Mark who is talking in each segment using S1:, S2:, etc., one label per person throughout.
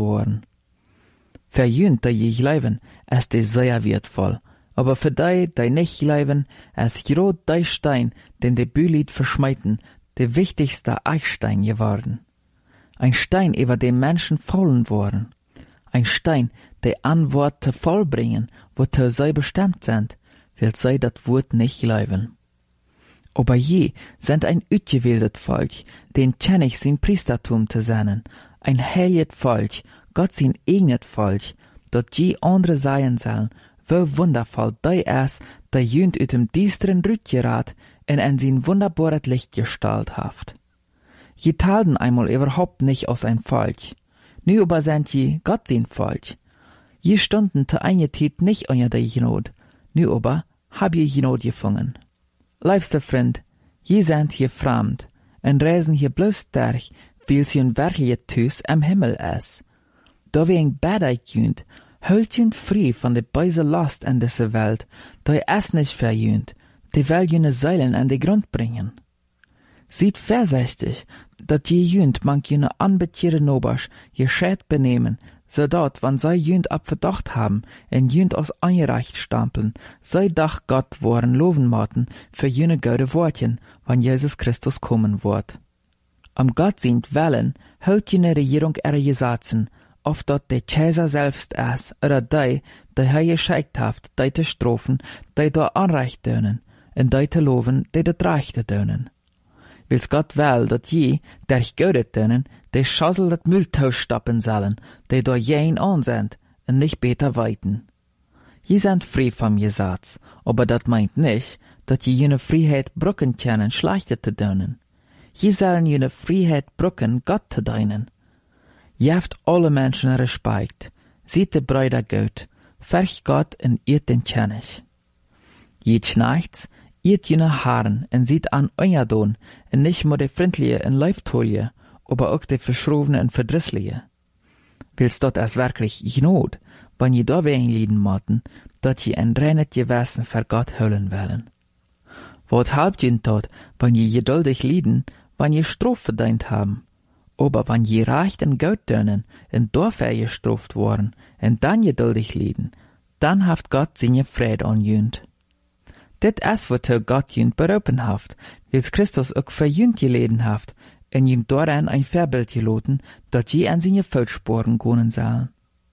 S1: worden. Für jünt, die je leben, ist die sehr wertvoll. Aber für die nicht leben, ist grot der Stein, den die Bülied verschmeiten, der wichtigste Eichstein geworden. Ein Stein, über den Menschen fallen worden. Ein Stein, der Antworten vollbringen, wozu sie bestimmt sind, will sie das Wort nicht leben. Aber je sind ein utgewähltes Volk, den kennig sein Priestertum zu sein, ein heiliges Volk, Gott sein eigenes Volk, dort je andere sein sollen, wie wundervoll die ist, der jünd ut dem düsteren Rüt gerat und in sein wunderbares Licht gestalt haft. Je talten einmal überhaupt nicht aus ein Volk, nu aber sind je Gott sein Volk. Je stunden te eine Zeit nicht unter der Genot, nu aber hab je Genot gefangen. Liebster Freund, je sind hier fremd, und reisen hier bloß durch, weil sie ein wirkliches Tüß am Himmel ist. Da wir ein Bäder jünd, hüllt jünd frei von der böse Last in dieser Welt, da es nicht verjünd, die will jüne Seilen an den Grund bringen. Sieht vorsichtig, dat je jünd mank jüne anbetierte Nobasch je Schäd benehmen, so dat, wann sei jünd abverdacht haben, en jünd aus eingereicht stampeln, sei dach Gott woren loven maten für jüne gute Wortchen, wann Jesus Christus kommen wird. Am Gott sind Wellen, hüllt jüne Regierung ihre Gesetzen, of dat der Cäsar selbst ist, oder die er geschickt haft, die te strofen, die da Anrecht dönen, und die te loven, die dat Rechte dönen. Wils Gott will, dat je, der ich gödet dönen, die Schassel dat Mülltausch stappen sollen, die da jen an sind, und nicht beter weiten. Je sind frei vom Gesetz, aber dat meint nicht, dat je jene Freiheit brücken können, schlechte te dönen. Je sollen jene Freiheit brücken, Gott te dienen. Je haft alle Menschen Respekt, sieht de Brüder gut, ferch Gott und irt den Kennig. Je schnachts, irt jene Haaren und sieht an euer Don, und nicht nur de Freundliche und Leiftolie, aber auch de Verschrovene und Verdrissliche. Willst dort es wirklich Genot, wenn je da wegen lieden moten, dat je ein reines Gewissen für Gott hüllen wollen. Wat halbt je dort, wenn je geduldig lieden, wenn je Strof verdient haben? Aber wenn je reicht und Geld dönen, und dafür gestraft worden, und dann geduldig lieden, dann haft Gott seine Friede an jünd. Dit is wozu Gott jünd berufen haft, wils Christus auch für jünd geleden haft, und jünd daran ein Vorbild geloten, dat je an seine Fußspuren gehen sollen.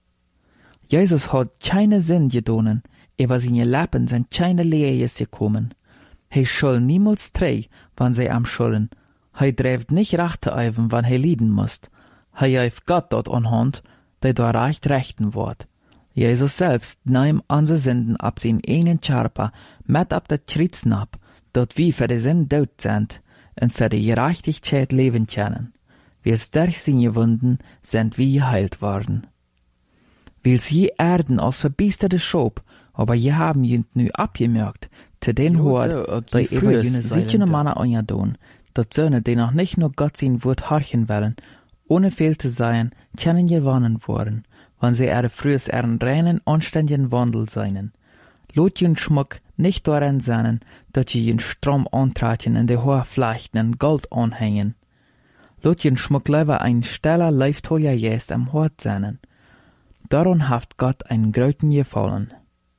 S1: Jesus hat keine Sinn gedonen, über seine Lappen sind keine Lehres gekommen. He soll niemals trei, wann sie am Schulden. He dreift nicht Rachte eiven, wann he lieden musst. He eif Gott dort anhand, der da rechten wird. Jesus selbst nahm unsere Sünden ab sin einen Charpa, mit ab der Schritzen ab, dort wie für die Sünden tot sind, und für die Gerechtigkeit leben können. Wils durch seine Wunden sind wir geheilt worden. Wils je Erden aus verbiesterte Schob, aber je haben jünd nu abgemerkt, zu den Hort, die über jene sichene Männer anjadon, dat Söhne, die noch nicht nur Gott sein Wort horchen wollen, ohne fehl zu sein, können gewonnen worden, wenn sie frühes ihren reinen, anständigen Wandel seinen. Lot jün Schmuck nicht daran sein, dat je jün Strom antraten in die hohe Flechten und Gold anhängen. Lot jün Schmuck lieber ein steller Leiftolja jest am Hort sein. Daran haft Gott einen gröten gefallen.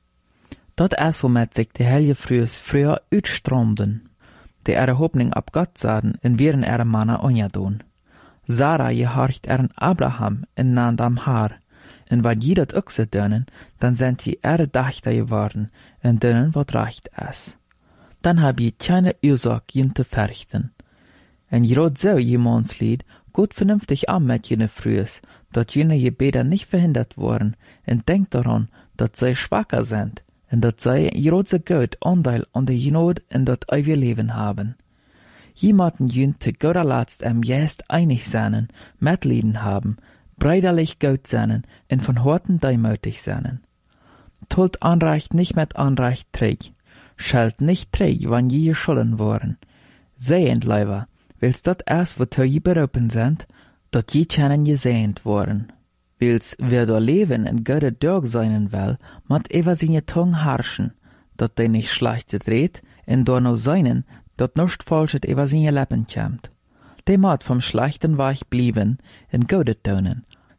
S1: Dat is womit sich die Helge früher utstromden, die ihre Hoffnung ab Gott sahen und wären ihre Männer anjadon. Sarah gehorcht ihren Abraham in Nand am Haar, und weil die dat auch so dönen, dann sind die ihre Dachter geworden, und dönen wat recht ist. Dann hab je keine Ursache, jene zu verrichten. Und grad so jemands Lied, gut vernünftig an mit jene Frühes, dat jene Gebete nicht verhindert worden, und denkt daran, dat sie schwacher sind, und dat sie grad so gut Anteil an der Genot in dat ewige Leben haben. Jemanden jünd te guter Letzt am Jest einig seinen, Mitleiden haben, brüderlich gut seinen, und von Horten deimütig seinen. Tut Anrecht nicht mit Anrecht träg, schalt nicht träg, wann je geschulden worden. Sehend, Leiber, willst dat erst, wozu je berufen sind, dat je können gesehend worden. Wils wer da leben in Götter Dörg seinen will, mat über seine Tongue herrschen, dat de nicht schlechte dreht, in da no seinen, dat nicht falschet über seine Lippen kämmt. De mat vom schlechten Weich blieben, in Götter tönen,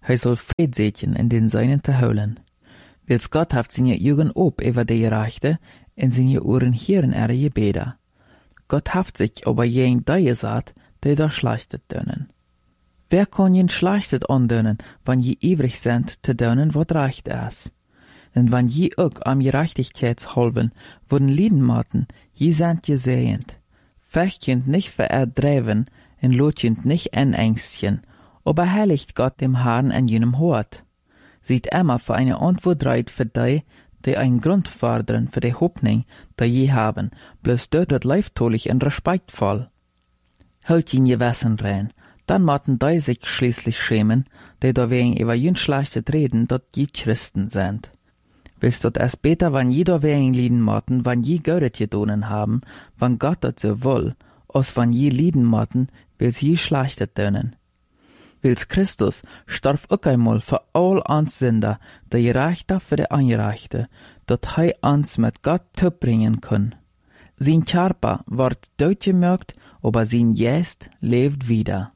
S1: Hij soll Fried zetjen in den Seinen te holen. Wils Gott haft seine Augen op über die Gerechte en seine Ohren hören ihre Gebete. Gott haft sich aber jen die gesagt, die da schlechtet dönen. Wer kann jen schlechtet andönen, wann je ewig sind, te dönen, wat recht is? En wann je ook am Gerechtigkeitshalben wurden lieden maten, je sind je sehend. Fechtjend nicht verdreven, en lotjend nicht enängstjen, aber heiligt Gott dem Herrn an jenem Hort. Sieht immer für eine Antwort reit für die einen Grund fordern für die Hoffnung, die je haben, bloß dort wird leiftolich und respektvoll. Hält ihn je Wessen rein, dann maten die sich schließlich schämen, die da wegen über jün schlechtet reden, dort je Christen sind. Willst dort erst beter, wann jeder wegen lieden maten, wann je Göret gedonen haben, wann Gott dat so will, als wann je lieden maten, will's je schlechtet dönen. Wils Christus starf ook einmal für all ans Sünder, der Gerechte für die Angerechte, dat hei ans mit Gott bringen kann. Sein Körper ward doodgemerkt, aber sein Geist lebt wieder.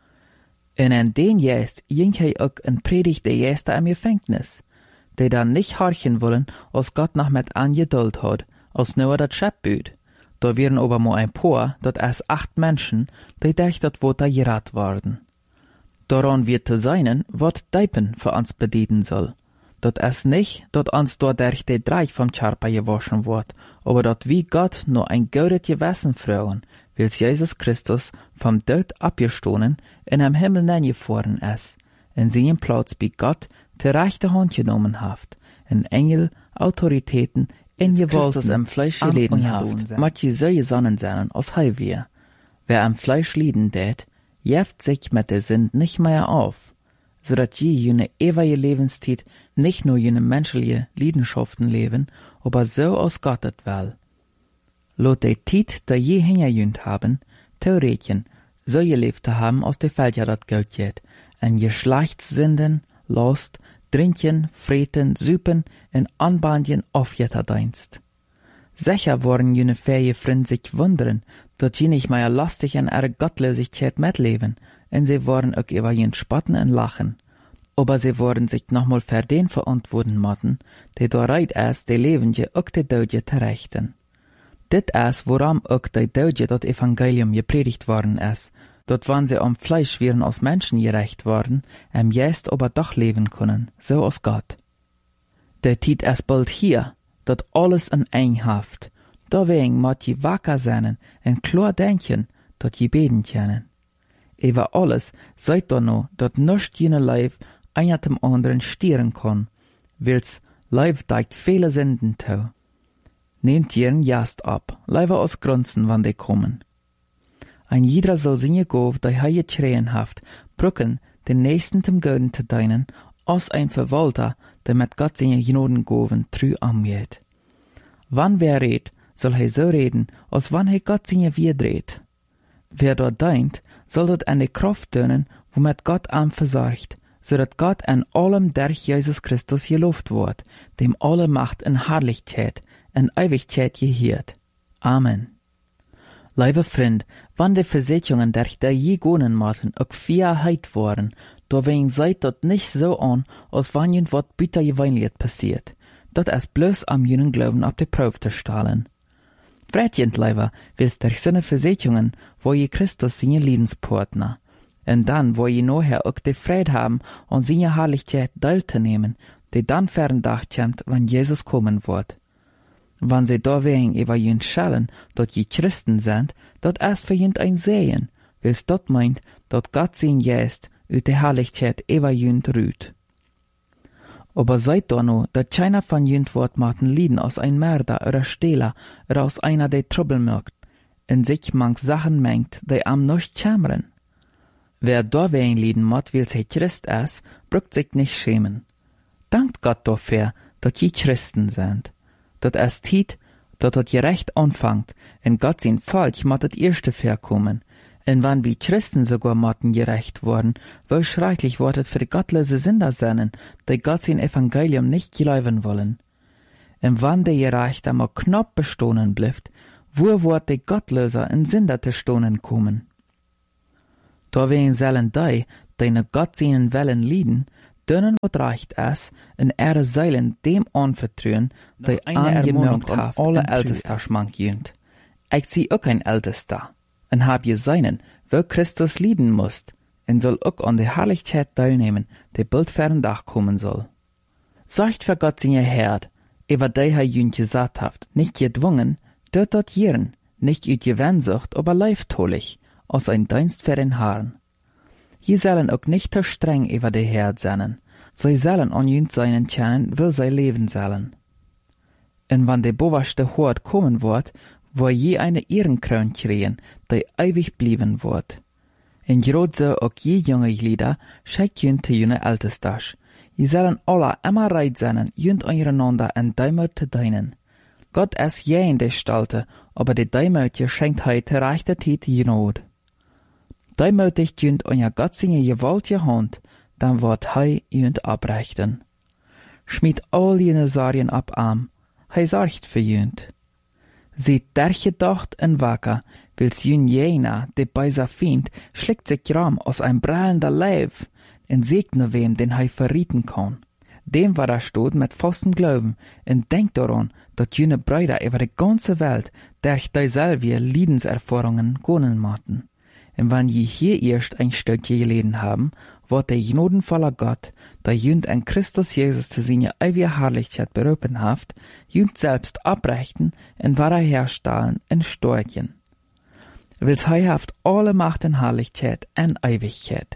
S1: En an den Geist ging hei ook en predigt der Geister am Gefängnis, die dann nicht horchen wollen, als Gott noch mit angeduld hat, als nur dat Schäppbüt. Da wären aber mo ein paar, dat es 8 Menschen, die durch dat Wort gerat worden. Daran wird zu seinen, wat Deipen für uns bedienen soll. Dat es nicht, dat uns dort durch die Dreich vom Körper gewaschen wird, aber dat wie Gott nur ein gaudet Gewissen frauen, wils Jesus Christus vom Tod abgestohlen in am Himmel neingefahren ist, in seinem Platz bei Gott die rechte Hand genommen haft, in Engel, Autoritäten, in Gewalten im Fleisch geleden haft, manche solche Sonnen sein, als hei wir. Wer am Fleisch lieden tät, jeft sich mit der Sünd nicht mehr auf, so dat je jene ewige Lebenszeit nicht nur jene menschliche Leidenschaften leben, aber so aus Gottet will. Lot de Tiet, da je hingerjünt haben, Theoretien, so gelebt haben, aus der Welt ja dat Geld jet, en Geschlechtssünden, Lust, Trinken, Freten, Süpen, en Anbandien aufjetterdienst. Sicher worden jene fähige Freund sich wundern, dat sie nicht mehr lastig an ihre Gottlosigkeit mitleben, und sie worden auch über jen spotten und lachen. Aber sie worden sich nochmal für den verantworten motten, die da reit ist, die Lebende auch die Dödje zu rechten. Dit ist, woran auch die Dödje das Evangelium gepredigt worden ist, dort wann sie am Fleisch wären aus Menschen gerecht worden, Geist aber doch leben können, so aus Gott. Der Tiet ist bald hier, dat alles in eng haft, deswegen mat je wacker sein en klar denken, dat je beten können. Über alles seid da no, dat nuscht jene Leib einer dem anderen stieren kann, wils Leib deigt viele Sünden tau. Nehmt ihren Jast ab, leider aus Grunzen, wann die kommen. Ein jeder soll seine Gov, die heie schreien haft, brücken, den nächsten zum Göden zu deinen, als ein Verwalter, der mit Gott seine Gnodengoven trü angeht. Wann wer redt, soll er so reden, als wann er Gott seine wirdreht. Wer dort deint, soll dort eine Kraft tönen, womit Gott am versorgt, so dat Gott an allem durch Jesus Christus gelobt wird, dem alle Macht in Herrlichkeit, in Ewigkeit gehört. Amen. Liebe Freund, wann die Versicherungen durch der je gonen maten auch Freiheit waren, deswegen seid dort nicht so an, als wann jen wat bitter geweinlicht passiert. Dat es bloß am jenen Glauben ab die Probe zu stellen. Fredjent leider, willst durch seine Versicherungen, wo je Christus seine Liedenspartner. Und dann, wo je nachher auch die Freude haben, an seine Herrlichkeit teilzunehmen, die dann fern dachtjent, wann Jesus kommen wird. Wann sie da wegen über jen schellen, dort je Christen sind, dort erst für jen ein Sehen, wils dort meint, dort Gott sein Geist ut die Herrlichkeit über jen rüht. Aber seid da no, dat keiner von jen Wort maten Lieden aus ein Mörder oder Stehler oder aus einer, der Trouble merkt, in sich manch Sachen mengt, die am nicht schämren. Wer da wegen Lieden mat, will sich Christ ist, brückt sich nicht schämen. Dankt Gott dafür, dat je Christen sind. Dat es tiet, dat dat gerecht anfangt, en Gott sein Volk mat dat erste verkommen. En wann wie Christen sogar maten gerecht worden, wo schrecklich wortet für die gottlose Sünder seinen, die Gott sein Evangelium nicht glauben wollen. En wann der gerecht einmal knapp bestohnen blifft, wo wird die Gottloser in Sünder zu stohnen kommen? Deswegen sollen die ne Gott seinen Wellen lieden, Denen wat reicht es, in ihre Seilen dem anvertrauen, die angemerkt haft alle Ältester schmank jünt. Ich zie ook ein Ältester, en hab je seinen, wo Christus lieden musst, en soll ook an der Herrlichkeit teilnehmen, die bald fern Dach kommen soll. Sorgt für Gott seine Herd, über die jünt gesagt haft, nicht gedwungen, dort jieren, nicht ut Gewensucht, aber leiftolich, aus ein Dienst für den Herrn. Je sollen auch nicht zu streng über die Herd sein, sie sollen an jünt seinen tjanen, wo sie leben sollen. Und wann der boverste Hort kommen wird, wo je eine Ehrenkroon kriegen, die ewig blieben wird. En grad so auch je junge Glieder, schickt jünt te jüne Ältesters. Je sollen alle immer reit sein, jünt einander en Deimut te dienen. Gott es je in der Stalte, aber die Deimutje schenkt heute rechte Zeit Not. Deimutig jünt euer Gott seine gewaltige Hand, dann wird jünt abrechten. Schmied all jene Sarien ab arm, sorgt für jünt. Seht derche Docht en wacker, wils jün jener, de beiser Fiend, schlägt sich gram aus ein brallender Leib, en segne wem, den verrieten kann. Dem war der Stot mit festem Glauben, en denkt daran, dat jüne Brüder über die ganze Welt, durch dieselbe Liedenserfahrungen gönnen machten. Und wenn je hier erst ein Stückchen gelesen haben, wird der gnadenvolle Gott, der jünt an Christus Jesus zu seiner ewigen Herrlichkeit berufen haft, jünt selbst abrechten und wiederherstellen in Storchen. Wils haft alle Macht und Herrlichkeit und Ewigkeit.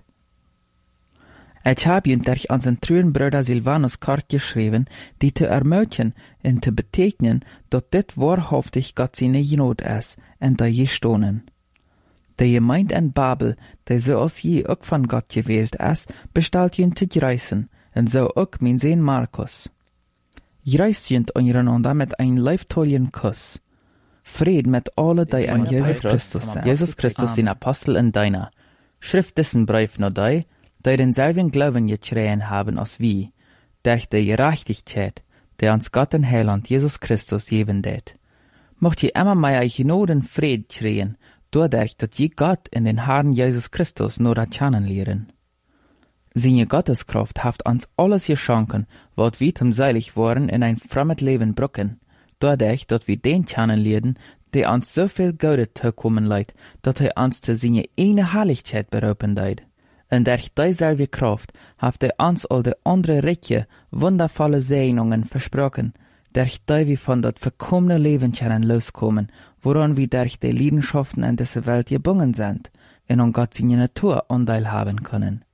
S1: Ich hab jünt durch unseren treuen Bruder Silvanus Kart geschrieben, die zu ermutigen und zu betegnen, dass dit wahrhaftig Gott seine Gnade ist und da je stonen. Die Gemeinde in Babel, die so als je auch von Gott gewählt ist, bestellt jünt zu greißen, und so auch mein Sohn Markus. Greist jünt einander mit ein leiftollen Kuss. Fried mit alle, die an Jesus Christus sind. Jesus Christus, den Apostel in deiner. Schrift dessen Brief nur die denselben Glauben geschrien haben als wie, durch die Gerechtigkeit, der uns Gott in Heiland Jesus Christus geben det. Mocht je immer mehr Gnade und Fried schreien, dadurch, dass je Gott in den Herrn Jesus Christus nur erkennen lehren. Seine Gotteskraft haft uns alles geschenken, wat wir zum seilig waren in ein fremdes Leben brücken, dadurch, dass wir den kennenlernen, der uns so viel Gute zukommen leid, dass uns zu seiner eine Herrlichkeit berufen leid. Und durch dieselbe Kraft haft uns all die andere reiche, wundervolle Segnungen versprochen, durch die wir von dat verkommene Leben können loskommen, woran wir durch die Leidenschaften in dieser Welt gebunden sind, und an Gott seine Natur Anteil haben können.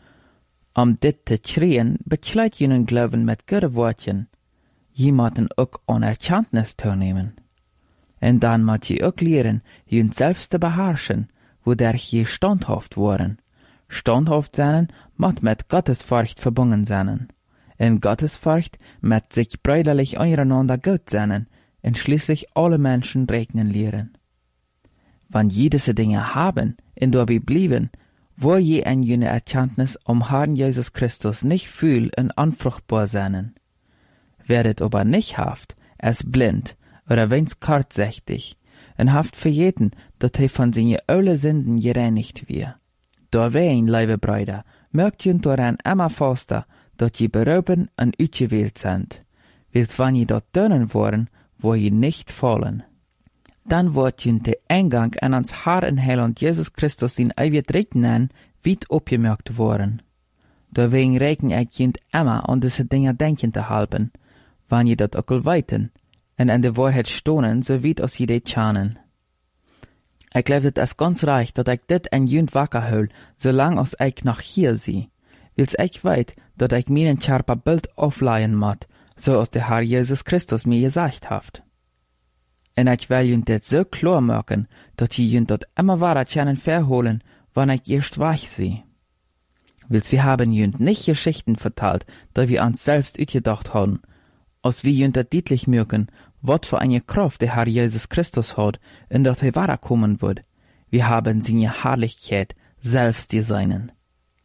S1: Dit zu schreien, bekleidet jenen Glauben mit guten Worten. Jemanden auch an Erkenntnis zu nehmen. Und dann muss je auch lehren, jenen selbst zu beherrschen, wodurch je standhaft waren. Standhaft sein, muss mit Gottesfurcht verbunden sein. In Gottesfurcht mit sich brüderlich einander gut sein, und schließlich alle Menschen regnen lehren. Wenn je diese Dinge haben, und dabei blieben, wo je ein jene Erkenntnis Herrn Jesus Christus nicht fühl und anfruchtbar sein. Werdet aber nicht haft, es blind, oder wenns kurzsichtig, und haft verjeten, dass von seine alle Sünden gereinigt wir. Da wein, liebe Brüder, merkt ihr daran immer faster, dass je berufen und ausgewählt sind, wils wann je dort dönen wollen, wo je nicht fallen. Dann wird ihr der Eingang an uns Herr und Heiland Jesus Christus in ewig Rechten weit abgemerkt worden. Deswegen regen ich jünt immer an diese Dinge denken zu halten, wann je dort auch weiten, und an der Wahrheit stonen, so weit als je det schanen. Ich glaube, das ist ganz recht, dass ich dit ein jünt wacker hol, solang als ich noch hier sie. Wils ich weit, dass ich mir ein scharper Bild aufleihen mod, so als der Herr Jesus Christus mir gesagt haft. Und ich will jünt dit so klar merken, dass je jünt dort immer wahrer können verholen, wann ich erst weich sie. Wils wir haben jünt nicht Geschichten vertalt, da wir uns selbst utgedacht haben, als wir jünt deutlich merken, wat für eine Kraft der Herr Jesus Christus hat, und dass kommen wird. Wir haben seine Herrlichkeit selbst gesehen.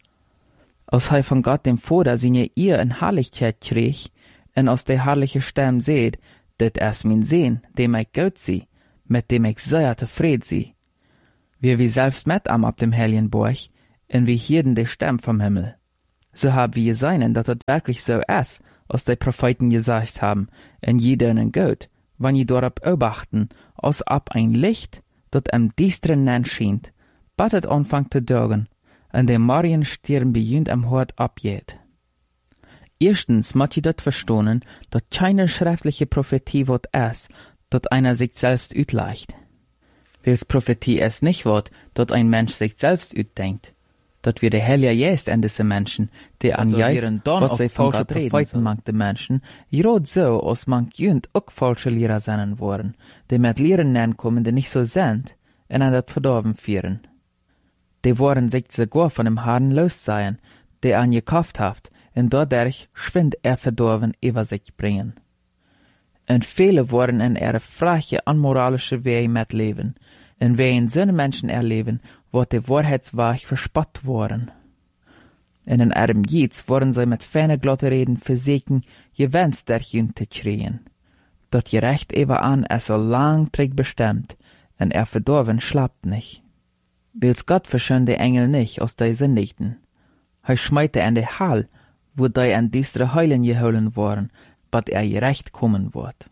S1: Als von Gott dem Vater seine Ehe in Herrlichkeit krieg, und aus der herrliche Stimme seht, dat es mein Sehn, dem ich gut sie, mit dem ich sehr zufrieden sie. Wir selbst mit am ab dem Heiligen Burg, und wir hierden die Stimme vom Himmel. So haben wir gesehen, dass das wirklich so ist, als die Propheten gesagt haben, en je denen gut, wann je darauf beobachten, als ab ein Licht, dat am düsteren Land schient, bat het anfangt te dörgen, en der Marienstirn beginnt am Hort abgeht. Erstens muss je dat verstonen, dat keine schriftliche Prophetie wird es, dat einer sich selbst utleicht. Wils Prophetie es nicht wird, dat ein Mensch sich selbst utdenkt, dat wir der Heilige Geist in diese Menschen, die an jeiren was sie falsche Propheten mangt de Menschen, gerade so, als manch jünd auch falsche Lehrer sein worden, die mit Lehren nennen kommen, die nicht so sind, und an dat verdorben führen. Die wollen sich sogar von dem Herrn los sein, der an gekauft haft, und dadurch schwind verdorben über sich bringen. Und viele wollen in ihre freche, unmoralische Wege mitleben, und wer in so Menschen erleben, wird die Wahrheitswahrheit verspott worden. Und in ihrem Jieds wollen sie mit feine glotte Reden versuchen, gewinst der Jünd zu kriegen. Dort gerecht eben an, soll lang trägt bestimmt, und verdorben schlappt nicht. Wils Gott verschönt die Engel nicht aus der Sündigten. Schmeite in die Hall, wo die an düstere Heulen geholen worden, bat gerecht kommen wird.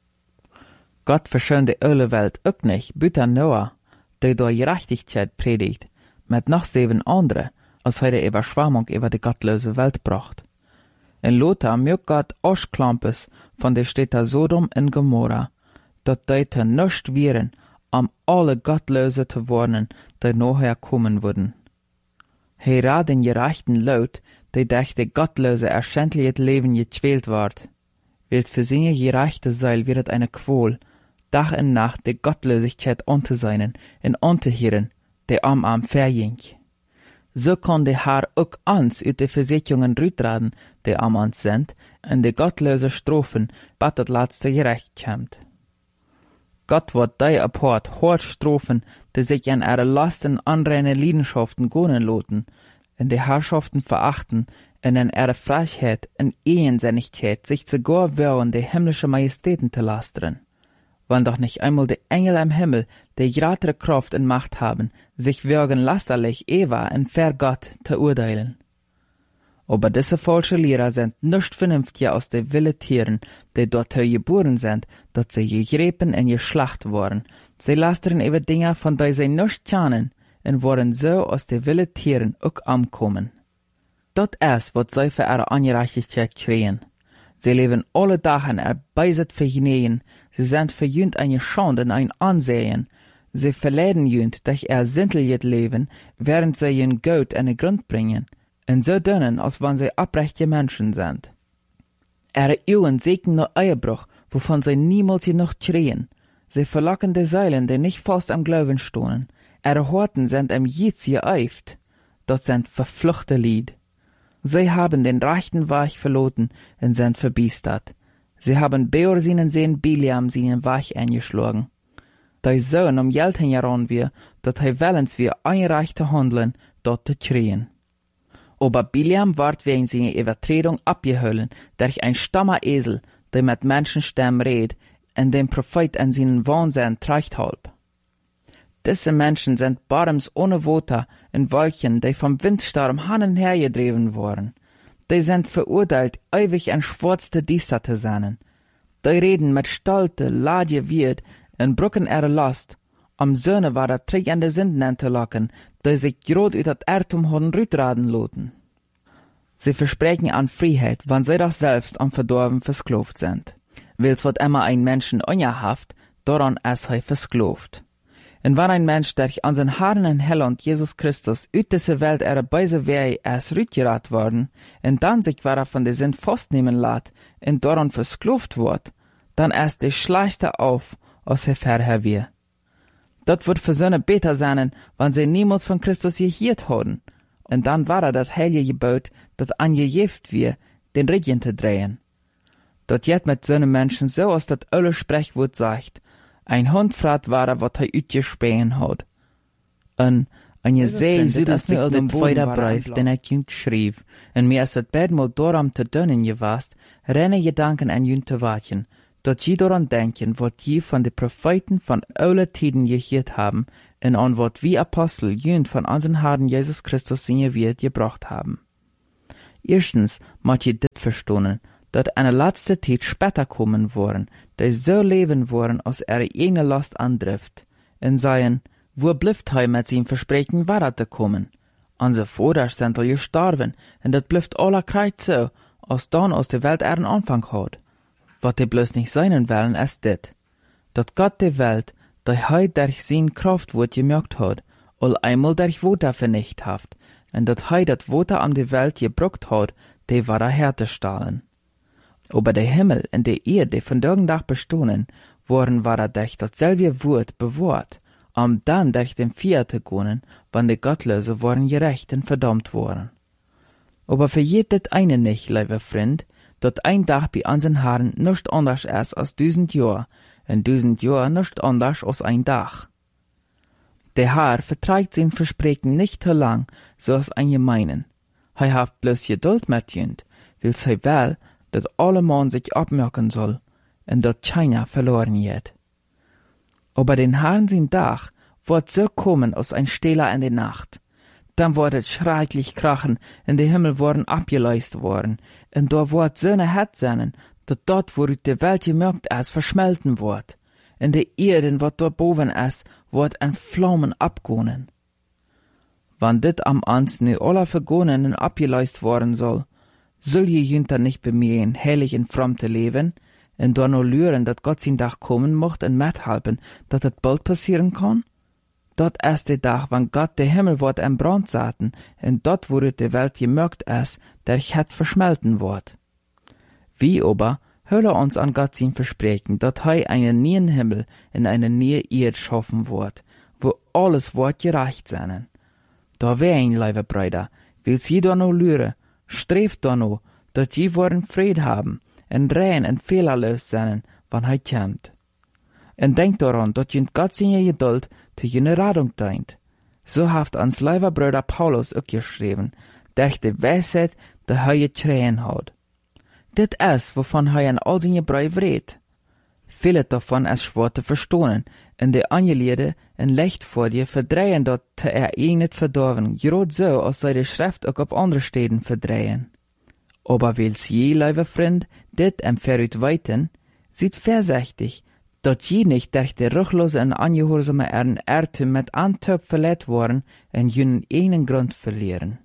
S1: Gott verschönt die öle Welt auch nicht, büter Noah, der durch Gerechtigkeit predigt, mit noch 7 andere, als die Überschwemmung über die gottlose Welt bracht. In Lothar mögt Gott Ausklampes von der Städte Sodom und Gomorra, dat die te nüscht wären, alle Gottlose zu warnen, die nachher kommen würden. Hera den gerechten Laut, die durch die Gottlose erschändliches Leben gequält ward. Wils für seine gerechte Seil wird eine Qual, Tag und Nacht die Gottlosigkeit anzuseinen und anzuhören, die am verjing. So kann der Herr auch uns ut die Versicherungen rütraden, die am uns sind, und die gottlose Strophen, bat das letzte gerecht kommt. Gott wird die apart hart strafen, die sich an ihre Lasten anreine Leidenschaften gönnen loten, in die Herrschaften verachten, und in ihre Frechheit und Ehensinnigkeit sich sogar wollen, die himmlische Majestäten zu lastern. Wann doch nicht einmal die Engel am Himmel, die größere Kraft und Macht haben, sich würgen lasterlich Eva und ver Gott zu urteilen. Aber diese falsche Lehrer sind nicht vernünftiger als die wilde Tieren, die dort geboren sind, dort sie gegräben und geschlacht worden. Sie lastern über Dinge, von denen sie nicht kennen, und wollen so aus die wilde Tieren auch ankommen. Dort ist, was sie für ihre Ungerechtigkeit kriegen. Sie leben alle Tage erbeiset für Genehen, sie sind für jünd eine Schande und ein Ansehen. Sie verleiden jünd durch ihr sinteljet Leben, während sie ihren Gott an den Grund bringen, und so dünnen, als wenn sie abrechte Menschen sind. Ihre Augen sägen nur Eierbruch, wovon sie niemals genug kriegen. Sie verlocken die Säulen, die nicht fast am Glauben stohnen. Ihre Horten sind am Jieds geeift. Dort sind verfluchte Lied. Sie haben den rechten Weg verloren und sind verbiestert. Sie haben Beor seinen Sehen Biliam seinen Weg eingeschlagen. Die Sohn Geld heran wir, dat willens wir einreichte handeln, dort zu kriegen. Aber Biliam ward wegen seiner Übertretung abgeholen durch ein stammer Esel, der mit Menschenstimmen redet, und dem Prophet an seinen Wahnsinn treibt halb. Diese Menschen sind Barms ohne Worte in Wolken, die vom Windsturm hin und her gedreven wurden. Die sind verurteilt, ewig ein schwarzte Düster zu sein. Die reden mit Stolte, Ladje wird und brücken ihre Last. Am Söhne war der Trick an die Sünden zu locken, die sich grad über das Erdtum haben rütraden loten. Sie versprechen an Freiheit, wann sie doch selbst am Verdorben versklavt sind. Wils wird immer ein Menschen ungehaft, daran ist er versklavt. Und wenn ein Mensch durch an sein Herrn und Heiland Jesus Christus ut diese Welt ihre beise Wege erst rückgerat worden, und dann sich wieder von der Sinn festnehmen lässt, und daran versklavt wird, dann ist die schlechte auf, als er vorher wir. Das wird für Söhne besser sein, wenn sie niemals von Christus gehört haben, und dann war das heilige Gebot, das angejeft wir, den Rücken zu drehen. Dort jet mit so einem Menschen so, als das alle Sprechwort sagt, ein Hund fragt war, was er utgespähen hat. Und je See südelt sich den Feuerbrief, den er jüngst schrieb, und mir ist das bedmal daran zu dünnen gewast, renne Gedanken an jüngst zu wachen, dort je daran denken, was je von den Propheten von alle Tiden gehört haben, und an was wie Apostel jüngst von unseren Herrn Jesus Christus seine Wert gebracht haben. Erstens moet je dit verstonen, dat eine laatste tijd später kommen worden, die so leben worden, als ene Last andrift, en sagen, wo blieft hij met zijn verspreken wahr te komen? Onze vaders zijn al gestorven, en dat blijft alle krijt zo, als dan als de Welt einen Anfang hat. Wat die bloß nicht sein wollen, ist dit, dat Gott die Welt, die hij durch zijn Kraft wordt gemerkt hat, al einmal durch Water vernicht haft, en dat hij dat Water am die Welt gebruckt hat, die war herzustellen. Aber der Himmel und die Erde, die von Dag bestonen, worden war durch dasselbe Wort bewahrt, dann durch den Vierte gehen, wann die Gottlose worden gerecht und verdammt worden. Aber vergeet dit eine nicht, lieber Freund, dat ein Tag bei unseren Herren nicht anders ist als 1000 Jahr, und 1000 Jahr nicht anders als ein Tag. Der Herr verträgt sein Versprechen nicht so lang, so als ein meinen. Hij haft bloß Geduld mit jünd, will hij wel, dat alle Mann sich abmerken soll, und dat keiner verloren geht. Aber den Herrn sein Tag wird so kommen als ein Stehler in der Nacht. Dann wird es schrecklich krachen, und der Himmel worden abgeleist worden, und da wird so eine Hetze sein, dat dort, wo die Welt gemerkt ist, verschmelten wird, und die Erde, wat dort boven ist, wird in Flammen abgehen. Wann dit am ans nu alle vergonnen und abgeleist worden soll je jünter nicht bemühen, heilig und fromm zu leben, und da nur lüren, dat Gott sein Tag kommen mocht und mithelfen, dat het bald passieren kann? Dort ist der Tag, wann Gott der Himmel wird in Brand saten, und dort, wo die Welt gemerkt ist, der het verschmelten wird. Wie aber hölle uns an Gott sein Versprechen, dat hij einen neuen Himmel und eine neue Erde schaffen wird, wo alles wird gerecht sein. Da wein, liebe Brüder, willst je da no lüre, streeft da no, dat je worden Fried haben, en rein en fehlerlos sein, wann hij kommt. En denkt daran, dat je Gott seine Geduld zu jene Radung dient. So haft ans lieber Bruder Paulus auch geschrieben, durch die Weisheit, die hij getrien hat. Dit ist, wovon hij in all seine Briefe redet. Viele davon ist schwer zu verstehen, und die Angeleide en leicht vor dir verdrehen dat te nicht verdorven, gerade so, als sei die Schrift auch auf andere Städten verdrehen. Aber will's je, lieber Freund, dit verrückt weiten, sieht vorsichtig, dat je nicht durch die ruchlose und angehorsame Irrtum mit Antöp verletzt worden und jenen einen Grund verlieren.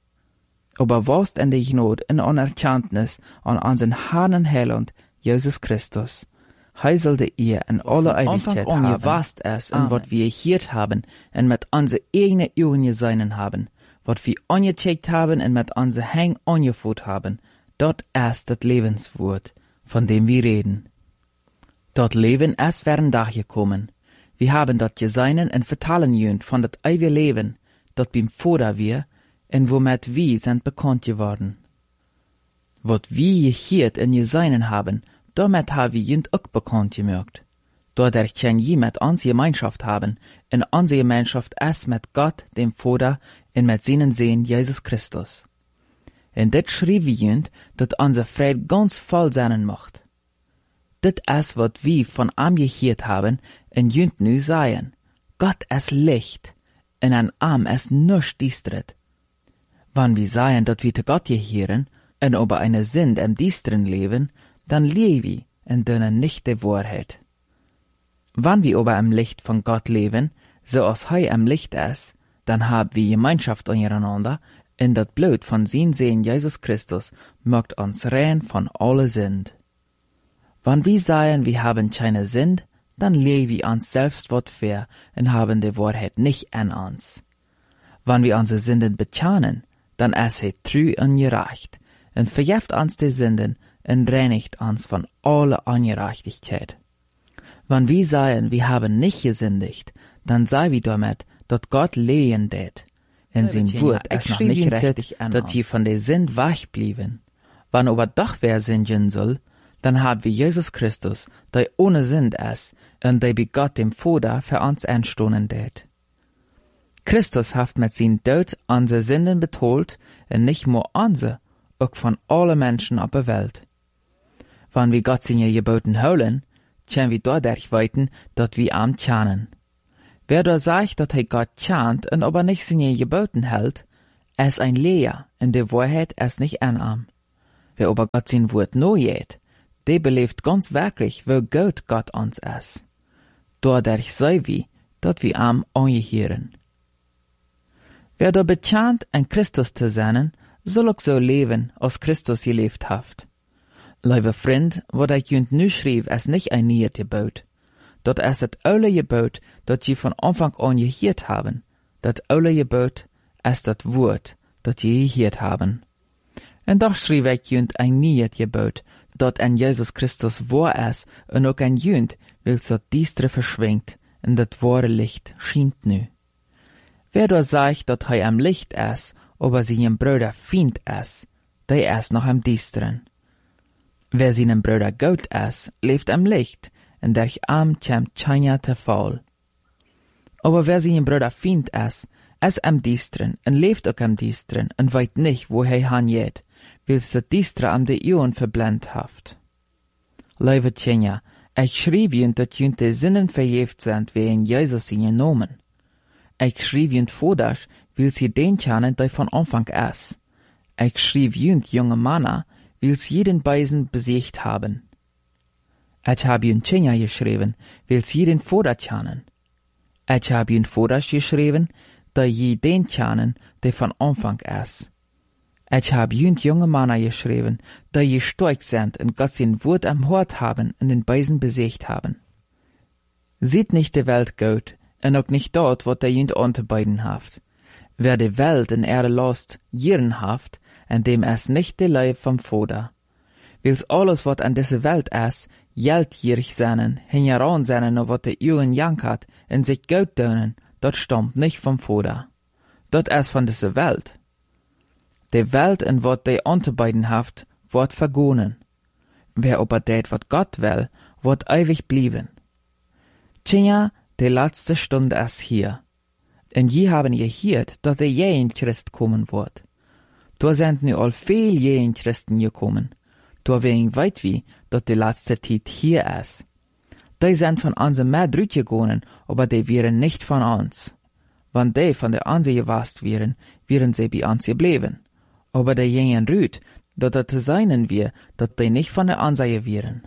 S1: Aber was in die Not in Anerkenntnis an unseren Herrn und Heiland, Jesus Christus. Hij sollte ihr in alle Ewigkeit haben, was es und was wir hier haben, und mit unsere eigenen Augen gesehen haben, was wir angecheckt haben und mit unsere Hängen angeführt haben, dort ist das Lebenswort, von dem wir reden. Dort Leben ist während Tag gekommen. Wir haben dort gesehen und vertalen jünd von dat ewige Leben, dort beim Vater wir, und womit wir sind bekannt geworden. Was wir hier in gesehen haben, damit haben wir jünd auch bekannt gemerkt. Dadurch können je mit uns Gemeinschaft haben, und unsere Gemeinschaft ist mit Gott, dem Vater, und mit seinen Sohn Jesus Christus. Und das schrieb wir jünd, dass unser Fried ganz voll sein macht. Das ist, was wir von ihm gehört haben, und jünd nu sagen. Gott ist Licht, und an ihm ist nichts düstret. Wenn wir sagen, dass wir zu Gott gehören, und über eine Sünde im Düsteren leben, dann leben wir in dünner nicht die Wahrheit. Wenn wir aber im Licht von Gott leben, so als er im Licht ist, dann haben wir Gemeinschaft untereinander, und das Blut von seinem Sohn Jesus Christus macht uns rein von aller Sünde. Wenn wir sagen, wir haben keine Sünde, dann leben wir uns selbst was fair und haben die Wahrheit nicht an uns. Wenn wir unsere Sünden bekennen, dann ist er treu und gerecht und vergibt uns die Sünden und reinigt uns von aller Ungerechtigkeit. Wenn wir sagen, wir haben nicht gesündigt, dann sei wir damit, dass Gott lehen det. In sein Wort ist noch nicht richtig, dass wir von der Sünde wegblieben. Wenn aber doch wer sündigen soll, dann haben wir Jesus Christus, der ohne Sünde ist und der bei Gott dem Vater für uns einstoßen det. Christus hat mit seinem Tod unsere Sünden betont und nicht nur unsere, auch von allen Menschen auf der Welt. Wenn wir Gott seine Geboten holen, können wir dadurch weiten, dass wir ihm kennen. Wer da sagt, dass er Gott kennt und aber nicht seine Geboten hält, Es ein Lehrer in der Wahrheit es nicht anarm. Wer aber Gott sein Wort no jet, der belebt ganz wirklich, wo gut Gott uns ist. Dadurch sei wie, dat wir am angehieren. Wer da bekannt an Christus zu sein, soll auch so leben, als Christus gelebt haft. Liebe Freund, wat ich jünd nu schrieb, ist nicht ein neues Gebot. Dat ist das alte Gebot, dat je von Anfang an gehört haben. Das alte Gebot ist das Wort, dat je gehört haben. Und doch schrieb ich jünd ein neues Gebot, dat an Jesus Christus wahr ist, und auch ein jünd, will so diestre verschwingt, und das wahre Licht schient nu. Wer da sagt, dat er am Licht ist, aber seinem Bruder Feind ist, der ist noch am Diesteren. Wer seinem Bruder gut ist, lebt am Licht, und durch am kämmt keiner te Fall. Aber wer seinem Bruder Feind ist am Diesteren, und lebt auch am Diesteren, und weiß nicht, wo hingeht, weil se Diestre am de Ohren verblendet haft. Liebe Tjenja, ich schrieb ihnen, dat jünd de Sinnen verjeft sind, wie in Jesus sie genommen. Ich schrieb ihnen vordasch, weil sie den kennen, der von Anfang ist. Ich schrieb jünd junge Männer, weil sie jeden Beisen besiegt haben. Ich hab ihnen Tjenja geschrieben, weil sie jeden Vordat kennen. Ich hab ihnen vordasch geschrieben, da je den kennen, der von Anfang ist. Ich hab jünd junge Männer geschrieben, da je stark sind und Gott sein Wort am Hort haben und den Beisen besiegt haben. Sieht nicht die Welt gut, und auch nicht dort, wo der jünd unterbeiden haft. Wer die Welt in Erde lost, jieren haft, und dem es nicht die Leib vom Vater. Weil's alles, wat an diese Welt ist, geldgierig seinen, hingeran seinen, no wat de Uhren jankert, und sich gut dönen, dort stammt nicht vom Vater. Dort ist von dieser Welt. Die Welt, in wat de unterbeiden haft, wird vergonen. Wer aber det, wat Gott will, wird ewig blieben. Tja, die letzte Stunde ist hier. Und je haben gehört, dass der jeden Christ kommen wird. Da sind nu all viel jeden Christen gekommen. Da wegen weit wie, dass die letzte Zeit hier ist. Die sind von uns mehr drüt gegangen, aber die wären nicht von uns. Wenn die von der uns gewasst wären sie bei uns geblieben. Aber die gingen rüt, dass das zu seinen wir, dass die nicht von der uns wären.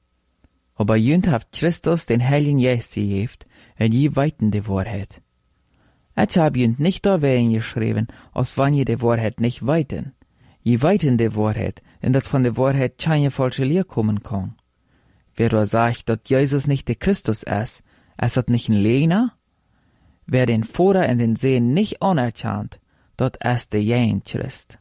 S1: Aber jünd hat Christus den Heiligen Geist gegeben, und je weiten die Wahrheit. Ich hab jünd nicht da wegen geschrieben, als wann je die Wahrheit nicht weiten. Je weiten die Wahrheit, und dat von der Wahrheit keine falsche Lehre kommen kann. Wer da sagt, dass Jesus nicht der Christus ist hat nicht ein Lehner? Wer den Vater in den Sehen nicht anerkannt, dat ist der jeden Christ.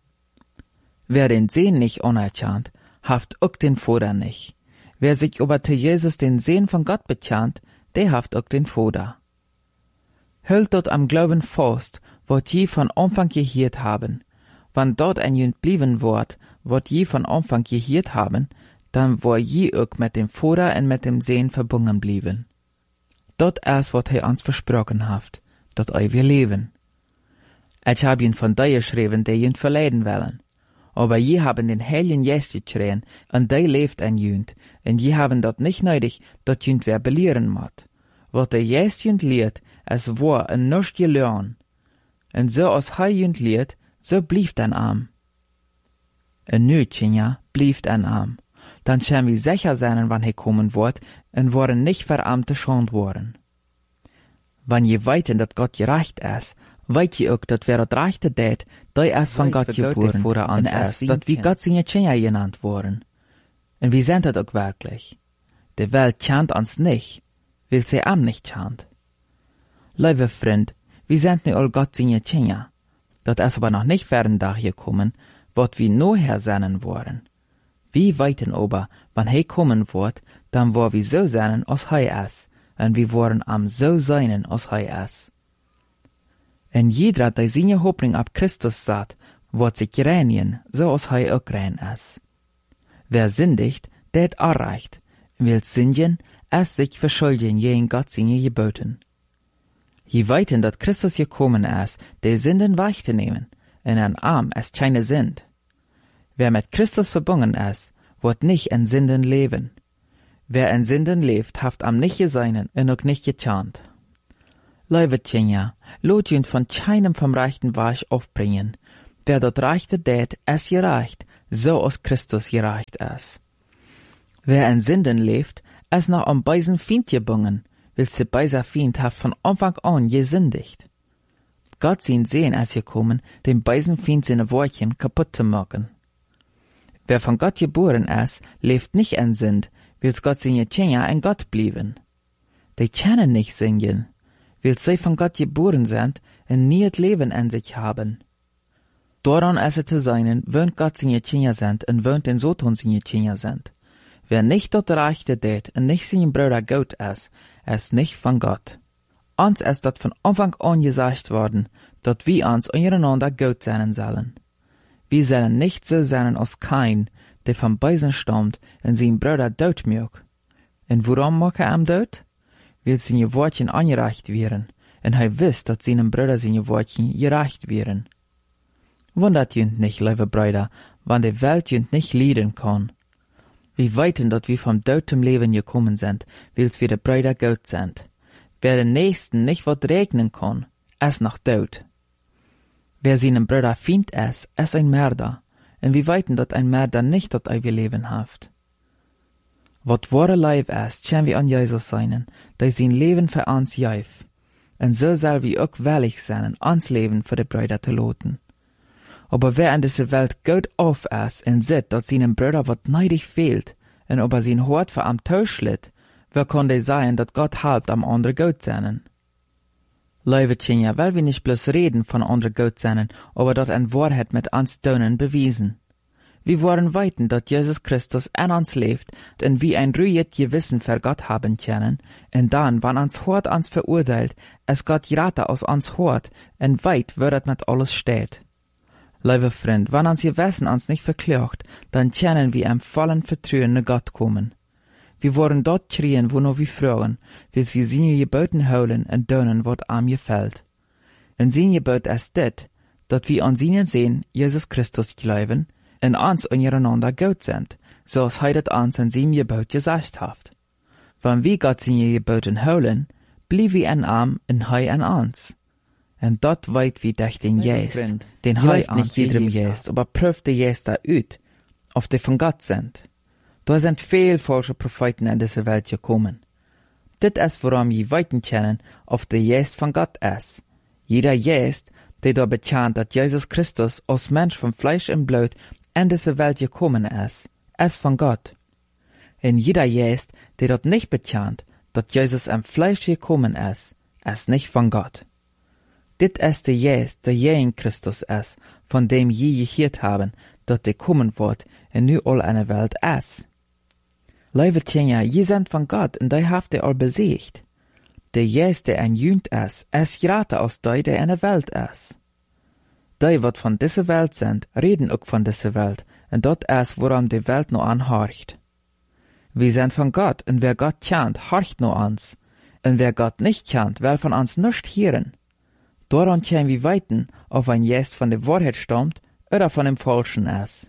S1: Wer den Sehen nicht anerkannt, haft auch den Vater nicht. Wer sich aber zu Jesus den Sehen von Gott bekannt, der haft auch den Vater. Hält dort am Glauben fast, wat je von Anfang gehört haben. Wann dort ein Jünd blieben wird, wat je von Anfang gehört haben, dann war je auch mit dem Vater und mit dem Sehen verbunden blieben. Dort ist, wat uns versprochen haft, dat wir leben. Ich hab ihn von dir geschrieben, die Jünd verleiden wollen. Aber je haben den Heiligen Geist geschrien, und die lebt ein Jünd, und je haben dort nicht nötig, dat Jünd wer belehren muss. Wat der Geist Jünd lehrt, es war en nichts gelernt. Und so als er Jünd lehrt, so blieft ein Arm. En Nötchen, ja, blieft ein Arm. Dann schäm wir sicher sein, wann er kommen wird, und waren nicht verarmte schont worden. Wann je weiten, dat Gott gerecht ist, weit je auch, dat wer dat Rechte tät, der ist von Gott geboren, vor uns ist, dat wie Gott seine Kinder genannt worden. Und wie sind das auch wirklich? Die Welt kennt uns nicht, weil sie am nicht kennt. Liebe Freund, wir sind nu all Gott seine Kinder. Dat ist aber noch nicht fern da gekommen, wat wir noher seinen wollen. Wie weiten aber, wann er kommen wird, dann war wir so seinen, als er ist, und wir wollen am so seinen, als er ist. Und jeder, der seine Hoffnung ab Christus sagt, wird sich reinigen, so als er auch rein ist. Wer sündigt, der hat erreicht, will sündigen, es sich verschuldigen gegen Gott seine Geboten. Je weiten, dat Christus gekommen ist, die Sünden wegzunehmen, in ein Arm ist keine Sünd. Wer mit Christus verbunden ist, wird nicht in Sünden leben. Wer in Sünden lebt, haft am nicht geseinen und auch nicht getarnt. Liebe Tjenja, lot jünd von keinem vom rechten Weg aufbringen, Wer dort rechte det, es gereicht, so aus Christus gereicht es. Wer in Sünden lebt, es noch am beisen Feind gebungen, willst der beiser Feind hat von Anfang an gesündigt. Gott sein Sehen es gekommen, dem beisen Feind seine Wortchen kaputt zu machen. Wer von Gott geboren ist, lebt nicht in Sünd, willst Gott seine Kinder ein Gott blieben. Die kennen nicht singen, willst sie von Gott geboren sind und nie das Leben in sich haben. Daran ist es zu sein, wenn Gott seine Kinder sind und wenn den Satan seine Kinder sind. Wer nicht dort Rechte tät und nicht seinen Bruder gut ist nicht von Gott. Uns ist dort von Anfang an gesagt worden, dass wir uns untereinander gut sein sollen. Wir sollen nicht so sein als Kain, der von Beisen stammt und seinen Bruder tot macht. Und warum macht er ihm tot? Weil seine Wortchen angereicht werden, und er wisst, dass seinem Bruder seine Wortchen gereicht werden. Wundert jünt nicht, liebe Brüder, wann die Welt jünt nicht leiden kann. Wir weiten, dass wir vom Tod zum Leben gekommen sind, weil's wir die Brüder Gott sind. Wer den Nächsten nicht wat regnen kann, ist noch tot. Wer seinem Bruder Feind ist ein Mörder, und wir weiten, dass ein Mörder nicht das ewige Leben hat. Wat wahre Leib ist, können wir an Jesus sein, der sein Leben für uns gäf. Und so soll wir auch willig sein, uns Leben für die Brüder zu loten. Aber wer in dieser Welt gut auf ist und sieht, dass seinem Bruder wat neidig fehlt, und ob sein Hort für am Tausch litt, wer kann der sein, dass Gott halbt am anderen gut sein? Liebe Kinder, weil wir nicht bloß reden von anderen gut sein, aber dort in Wahrheit mit uns tun bewiesen. Wir wollen weiten, dass Jesus Christus in uns lebt, und wir ein ruhiges Gewissen für Gott haben können, und dann, wann uns Hort uns verurteilt, es Gott gerade aus uns hört, und weit wird mit alles steht. Liebe Freund, wenn uns Gewissen uns nicht verklagt, dann können wir im vollen Vertrauen nach Gott kommen. Wir wollen dort schreien, wo nur wir fragen, weil wir seine Geboten holen und tun, was ihm gefällt. Und sein Gebot ist das, dass wir an seinen Sehen Jesus Christus glauben und uns untereinander gut sind, so als er das uns in seinem Gebot gesagt hat. Wenn wir Gott seine Geboten holen, bleiben wir in ihm und er in uns. Und dort weit wie durch den Geist, den hilft nicht jedem Geist, aber prüft der Geist da ut, ob die von Gott sind. Da sind viel falsche Propheten in diese Welt gekommen. Dit ist, warum wir weiten können, ob der Geist von Gott ist. Jeder Geist, der da bekannt, dass Jesus Christus als Mensch von Fleisch und Blut in diese Welt gekommen ist von Gott. Und jeder Geist, der dort nicht bekannt, dass Jesus im Fleisch gekommen ist nicht von Gott. Dit ist der Geist, der je in Christus ist, von dem je gehört haben, dass der kommen wird und nu all eine Welt ist. Liebe Kinder, je sind von Gott und die habt ihr all besiegt. Der Geist, der ein Jünd ist gerade aus der in der Welt ist. Die, wat von dieser Welt sind, reden auch von dieser Welt, und dort ist, woran die Welt nur anhorcht. Wir sind von Gott, und wer Gott kennt, horcht nur uns, und wer Gott nicht kennt, will von uns nicht hören. Daran können wir weiten, ob ein Geist von der Wahrheit stammt oder von dem Falschen ist.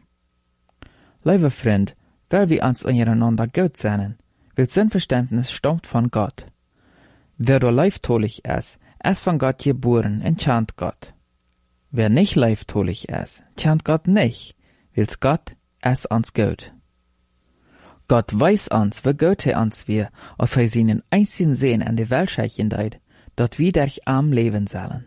S1: Liebe Freund, weil wir uns untereinander gut sein, weil Sinnverständnis stammt von Gott. Wer da leibtolich ist von Gott geboren und kennt Gott. Wer nicht leibtolich ist, kennt Gott nicht, weil Gott ist uns gut. Gott weiß uns, wie gut er uns wir, als er seinen einzigen Sehen an die Welt scheichen deit, dat wir durch arm leben sollen.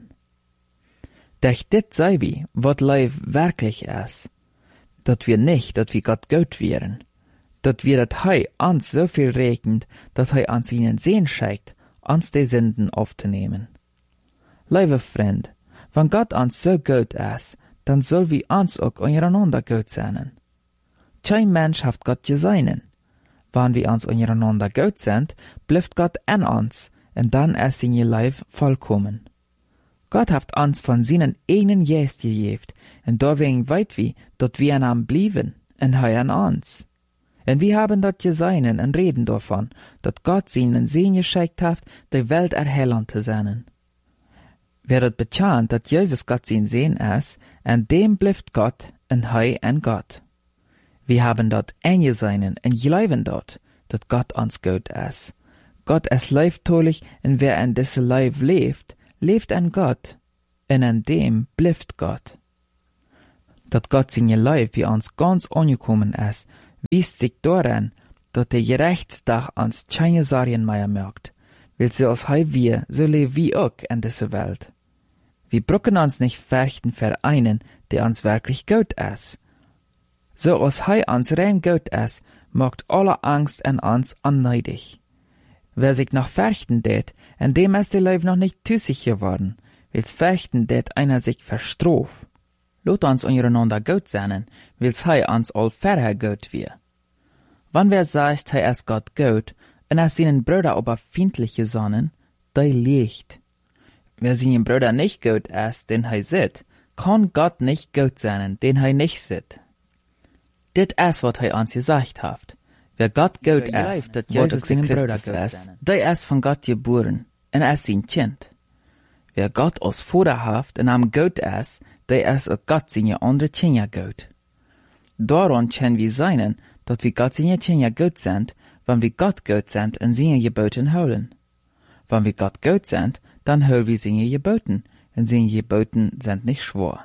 S1: Durch dit sei wie, wat Leib wirklich ist, dat wir nicht, dat wir Gott gut wären, dat wir dat Hei uns so viel regnet, dat Hei uns ihnen Sehen schickt, uns die Sünden aufzunehmen. Liebe Freund, wenn Gott uns so gut ist, dann soll wir uns auch untereinander gut sein. Kein Mensch hat Gott gesehen. Wenn wir uns untereinander gut sind, bleibt Gott in uns, und dann ist sein Leib vollkommen. Gott hat uns von seinen eigenen Geist gegeben, und deswegen weit wir, dass wir an ihm blieben, und er an uns. Und wir haben dort gesehen und reden davon, dass Gott seinen Sehen geschickt hat, die Welt erhellen zu sein. Wer das bekannt, dass Jesus Gott sein Sehen ist, und dem bleibt Gott, und er an Gott. Wir haben dort eingesehen und glauben dort, dass Gott uns gut ist. Gott ist leibtolich, und wer in diesem Leib lebt an Gott, und an dem bleibt Gott. Dat Gott sein Leib bei uns ganz angekommen ist, wiest sich daran, dat der Gerechtstag ans keine Sarien mehr merkt, weil sie aus hei wir, so leben wie auch in dieser Welt. Wir brücken uns nicht fürchten für einen, der uns wirklich gut ist. So aus hei uns rein gut ist, macht alle Angst an uns anneidig. Wer sich noch fürchten tät, in dem ist der Leib noch nicht tüssig geworden, weil's fürchten tät einer sich verstrof. Lot uns untereinander gut sein, weil's hei uns all vorher gut wir. Wann wer sagt, hei ist Gott gut, und er seinen Brüder aber findliche Sonnen, der liegt. Wer seinen Brüder nicht gut ist, den hei sit, kann Gott nicht gut sein, den hei nicht sit. Dit ist, wat hei uns gesagt haft. Wer Gott gut ist, dat Jesus Christus ist, der ist von Gott geboren, und er ist sein Kind. Wer Gott als Vater haft, und am gut ist, der ist auch Gott seine andere Kinder gut. Daran können wir sein, dat wir Gott seine Kinder gut sind, wenn wir Gott gut sind und seine Geboten holen. Wenn wir Gott gut sind, dann holen wir seine Geboten, und seine Geboten sind nicht schwor.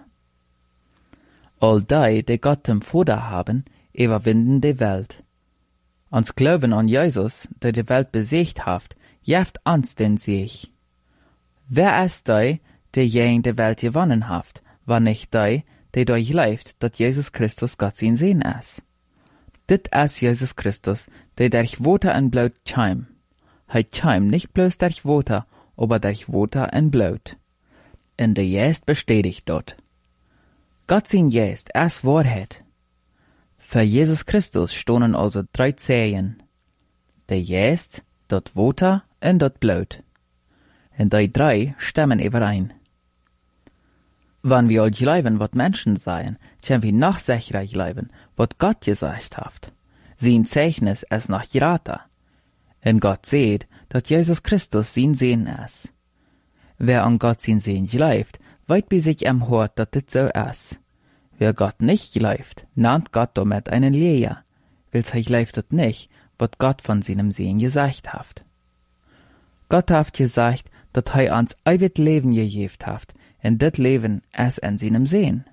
S1: All die Gott zum Vater haben, überwinden die Welt. Uns Glauben an Jesus, der die Welt besiegt haft, jeft uns den Sieg. Wer ist der jen die Welt gewonnen haft, war nicht der durchläuft, dat Jesus Christus Gott sein Sehen ist. Dit ist Jesus Christus, der durch Wasser und Blut scheim. Hij scheim nicht bloß durch Wasser, aber durch Wasser und Blut. Und der Geist bestätigt dort. Gott sein Geist ist Wahrheit. Für Jesus Christus stonen also 3 Zehen. Der Geist, dort Wasser und dort Blut. Und die 3 stimmen überein. Wenn wir all glauben, wat Menschen seien, können wir noch sicherer glauben, wat Gott gesagt hat. Sein Zeichnis ist noch grater. Und Gott sieht, dass Jesus Christus sein Sehen ist. Wer an Gott sein Sehen glaubt, weit bei sich am Hort, dass das so ist. Wer Gott nicht glaubt, nannt Gott damit einen Lehrer, weil er glaubt das nicht, wat Gott von seinem Sehen gesagt hat. Gott hat gesagt, dass er uns ewig Leben gegeben hat, und das Leben ist in seinem Sehen.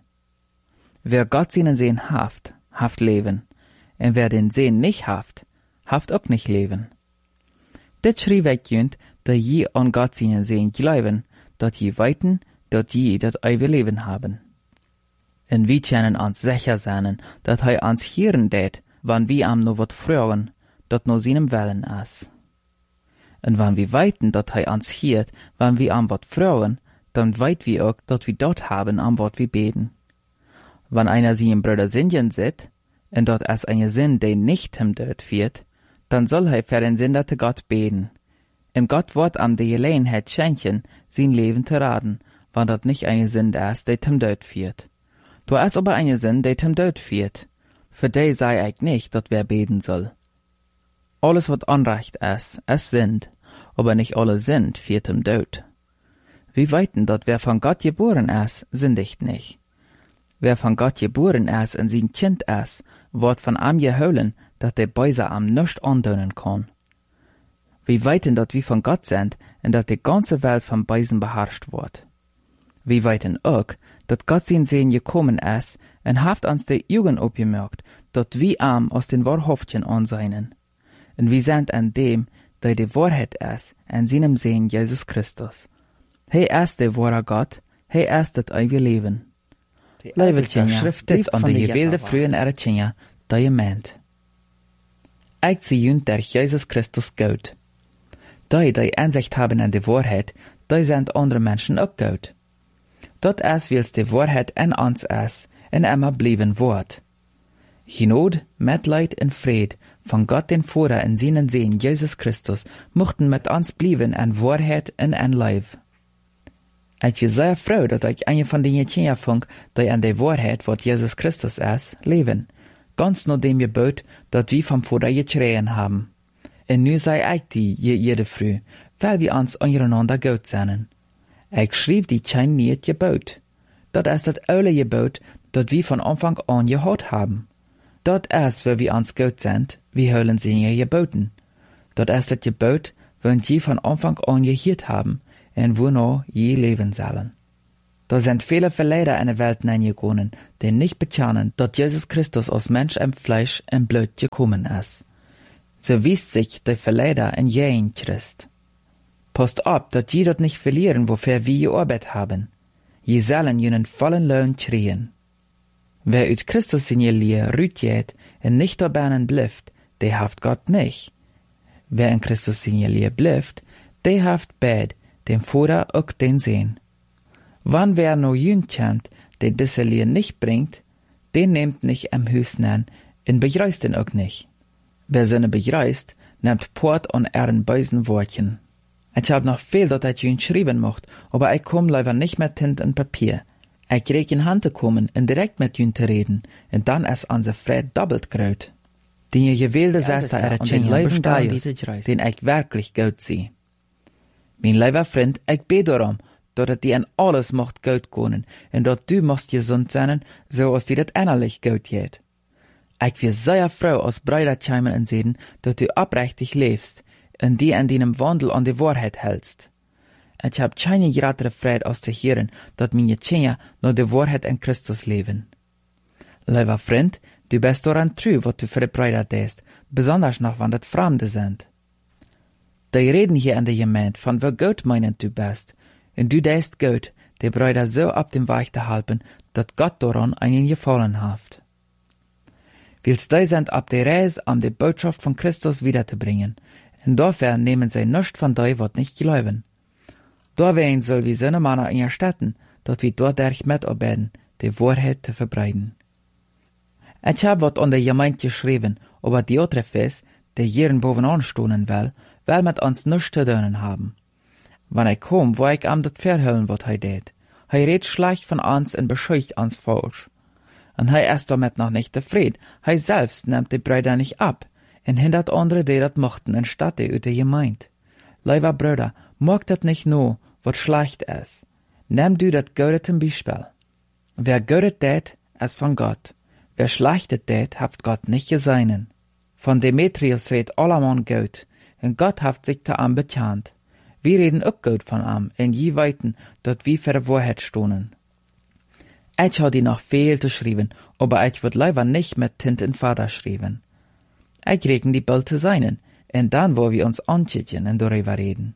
S1: Wer Gott seinen Sehen haft Leben, und wer den Sehen nicht haft auch nicht Leben. Das schrieb ich jünd, dass je an Gott seinen Sehen glauben, dass je weiten, dass je das ewige Leben haben. Und wir können uns sicher sein, dass er uns hören tät, wann wir am noch wat fragen, dat nur seinem Willen ist. Und wenn wir weiten, dass er uns hört, wann wir am wat fragen, dann weit wir auch, dass wir dort haben, am wat wir beten. Wenn einer sie im Bruder Singen sieht, und dort ist eine Sinn, der nicht ihm dort führt, dann soll er für den Sünder zu Gott beten. Und Gott wird am die Gelegenheit schenken, sein Leben zu raten, wenn dort nicht eine Sinn ist, der ihm dort führt. Da ist aber eine Sinn, der ihm dort führt. Für die sei ich nicht, dass wer beten soll. Alles, was Unrecht ist Sünd, aber nicht alle Sünd führt ihm dort. Wir weiten, dass wer von Gott geboren ist, sündigt nicht. Wer von Gott geboren ist und sein Kind ist, wird von ihm geholen, dass der Böse am nicht andönen kann. Wir weiten, dass wir von Gott sind und dass die ganze Welt vom Bösen beherrscht wird. Wir weiten auch, dass Gott sein Sehen gekommen ist und hat uns die Augen aufgemerkt, dass wir aus den Wahrhaftigen anseinen. Und wir sind an dem, der die Wahrheit ist, in seinem Sehen Jesus Christus. Ist der wahre Gott, ist das ewige Leben. Leiveltjen schriftet an de gewählte frühen Erretjinja, da je meint. Ich zie jünd der Jesus Christus gut. Die Einsicht haben in die Wahrheit, die sind andere Menschen auch gut. Dort ist, wils die Wahrheit in uns ist, und immer blieben wird. Genot, Mitleid und Fried von Gott den Vater in seinen Sehen Jesus Christus mochten mit uns blieben in Wahrheit und in Leib. Ich bin sehr froh, dass ich eine von den Kindern funk, die an der Wahrheit, was Jesus Christus ist, leben. Ganz nur dem Gebot, das wir vom Vater geschrien haben. Und nu sei ich die jede Früh, weil wir uns untereinander gut sind. Ich schrieb die kein nicht Gebot. Das ist das alle Gebot, das wir von Anfang an gehört haben. Das ist, weil wir uns gut sind, wir hören seine Geboten. Das ist das Gebot, wenn wir von Anfang an gehört haben, und wo noch je leben sollen. Da sind viele Verleider in der Welt hineingegangen, die nicht bekennen, dass Jesus Christus als Mensch im Fleisch und Blut gekommen ist. So wies sich der Verleider in jeden Christ. Passt auf, dass je dort nicht verlieren, wofür wir gearbeitet haben. Je sollen jenen vollen Lohn kriegen. Wer ut Christus in je Lehr rütjet und nicht dabei bleibt, der haft Gott nicht. Wer in Christus in je Lehr bleibt, der haft Bad, dem Vater auch den Sehen. Wann wer no jün kommt, der diese Lehr nicht bringt, den nehmt nicht am Hüs an und begreist ihn auch nicht. Wer seine begreist, nimmt Port an ihren bösen Wortchen. Ich hab noch viel, dat ich jün schreiben mocht, aber ich komm leider nicht mit Tint und Papier. Ich krieg in Hand zu kommen und direkt mit jün zu reden, und dann ist unser Fred doppelt groot. Den gewählte Sester ihre Tschin Leben Gaius, den ich wirklich gut sie. Mein lieber Freund, ich bete darum, dat die an alles mocht gut gehen, und dat du mocht gesund sein, so als die dat innerlich gut geht. Ich will sehr froh als Brüder kommen und sehen, dat du abrechtig lebst, und die an deinem Wandel an die Wahrheit hältst. Ich hab keine größere Freude als zu hören, dat meine Kinder nur die Wahrheit in Christus leben. Lieber Freund, du bist daran treu, was du für die Brüder tust, besonders noch, wenn das Fremde sind. Die reden hier in der Gemeinde von wie gut meinend du bist, und du tust gut, die Brüder so auf dem Weg zu halten, dat Gott daran einen gefallen hat. Willst du sind ab der Reise, um die Botschaft von Christus wiederzubringen, und dafür nehmen sie nichts von dir, was nicht glauben. Dawein soll wie seine Männer in ihr Städten, dort wir dadurch mitarbeiten, die Wahrheit zu verbreiten. Ich hab wat an der Gemeinde geschrieben, aber die andere Fest, die jeden bovenaan stonen will mit uns nichts zu tun haben. Wenn ich komm, wo ich am dat verhüllen, wat tät. Redt schlecht von uns und beschuldigt uns falsch. Und ist damit noch nicht zufrieden. Selbst nimmt die Brüder nicht ab und hindert andere, die dat mochten, anstatt die der Gemeinde. Lieber Brüder, mag dat nicht nur, wat schlecht ist. Nimm du dat Gute zum Beispiel. Wer Gute tät, ist von Gott. Wer Schlechtes tät, haft Gott nicht geseinen. Von Demetrius redt allermann gut, und Gott haft sich da am bekannt. Wir reden auch gut von am, und je weiten, dort wie für die Wahrheit stonen. Ich hab die noch viel zu schreiben, aber ich würd lieber nicht mit Tint und Vater schreiben. Ich regen die bald zu seinen, und dann, wo wir uns anschütteln und darüber reden.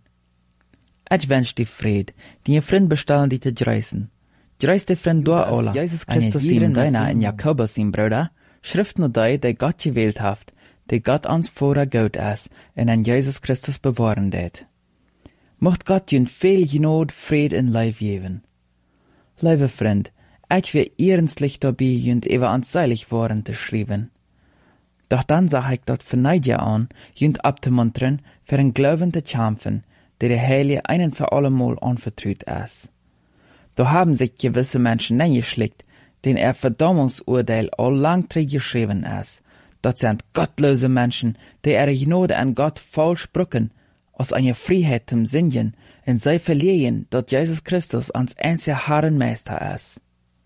S1: Ich wünsch die Fried, die ihr Freund bestellen, die zu dreisen. Dreist die Freund durch alle, Jesus Christus ihm deiner in Jakobus ihm Bruder, Schrift nur die Gott gewählt haft, die Gott ans Vorher gut ist, und an Jesus Christus bewahren det. Mocht Gott jün viel Genot, Fried und Leib geben. Liebe Freund, ich will ernstlich dabei jünd über ans seilig worden zu schreiben. Doch dann sag ich dort verneid ja an, jünd abzumuntern, für den Glauben zu kämpfen, der der Heilige einen für allemal anvertraut ist. Da haben sich gewisse Menschen eingeschlickt, denen Verdammungsurteil all lang geschrieben ist. Das sind gottlose Menschen, die ihre Gnade an Gott falsch brücken, aus einer Freiheit zum Singen, und sie verlieren, dass Jesus Christus ans einzige Herren Meister ist.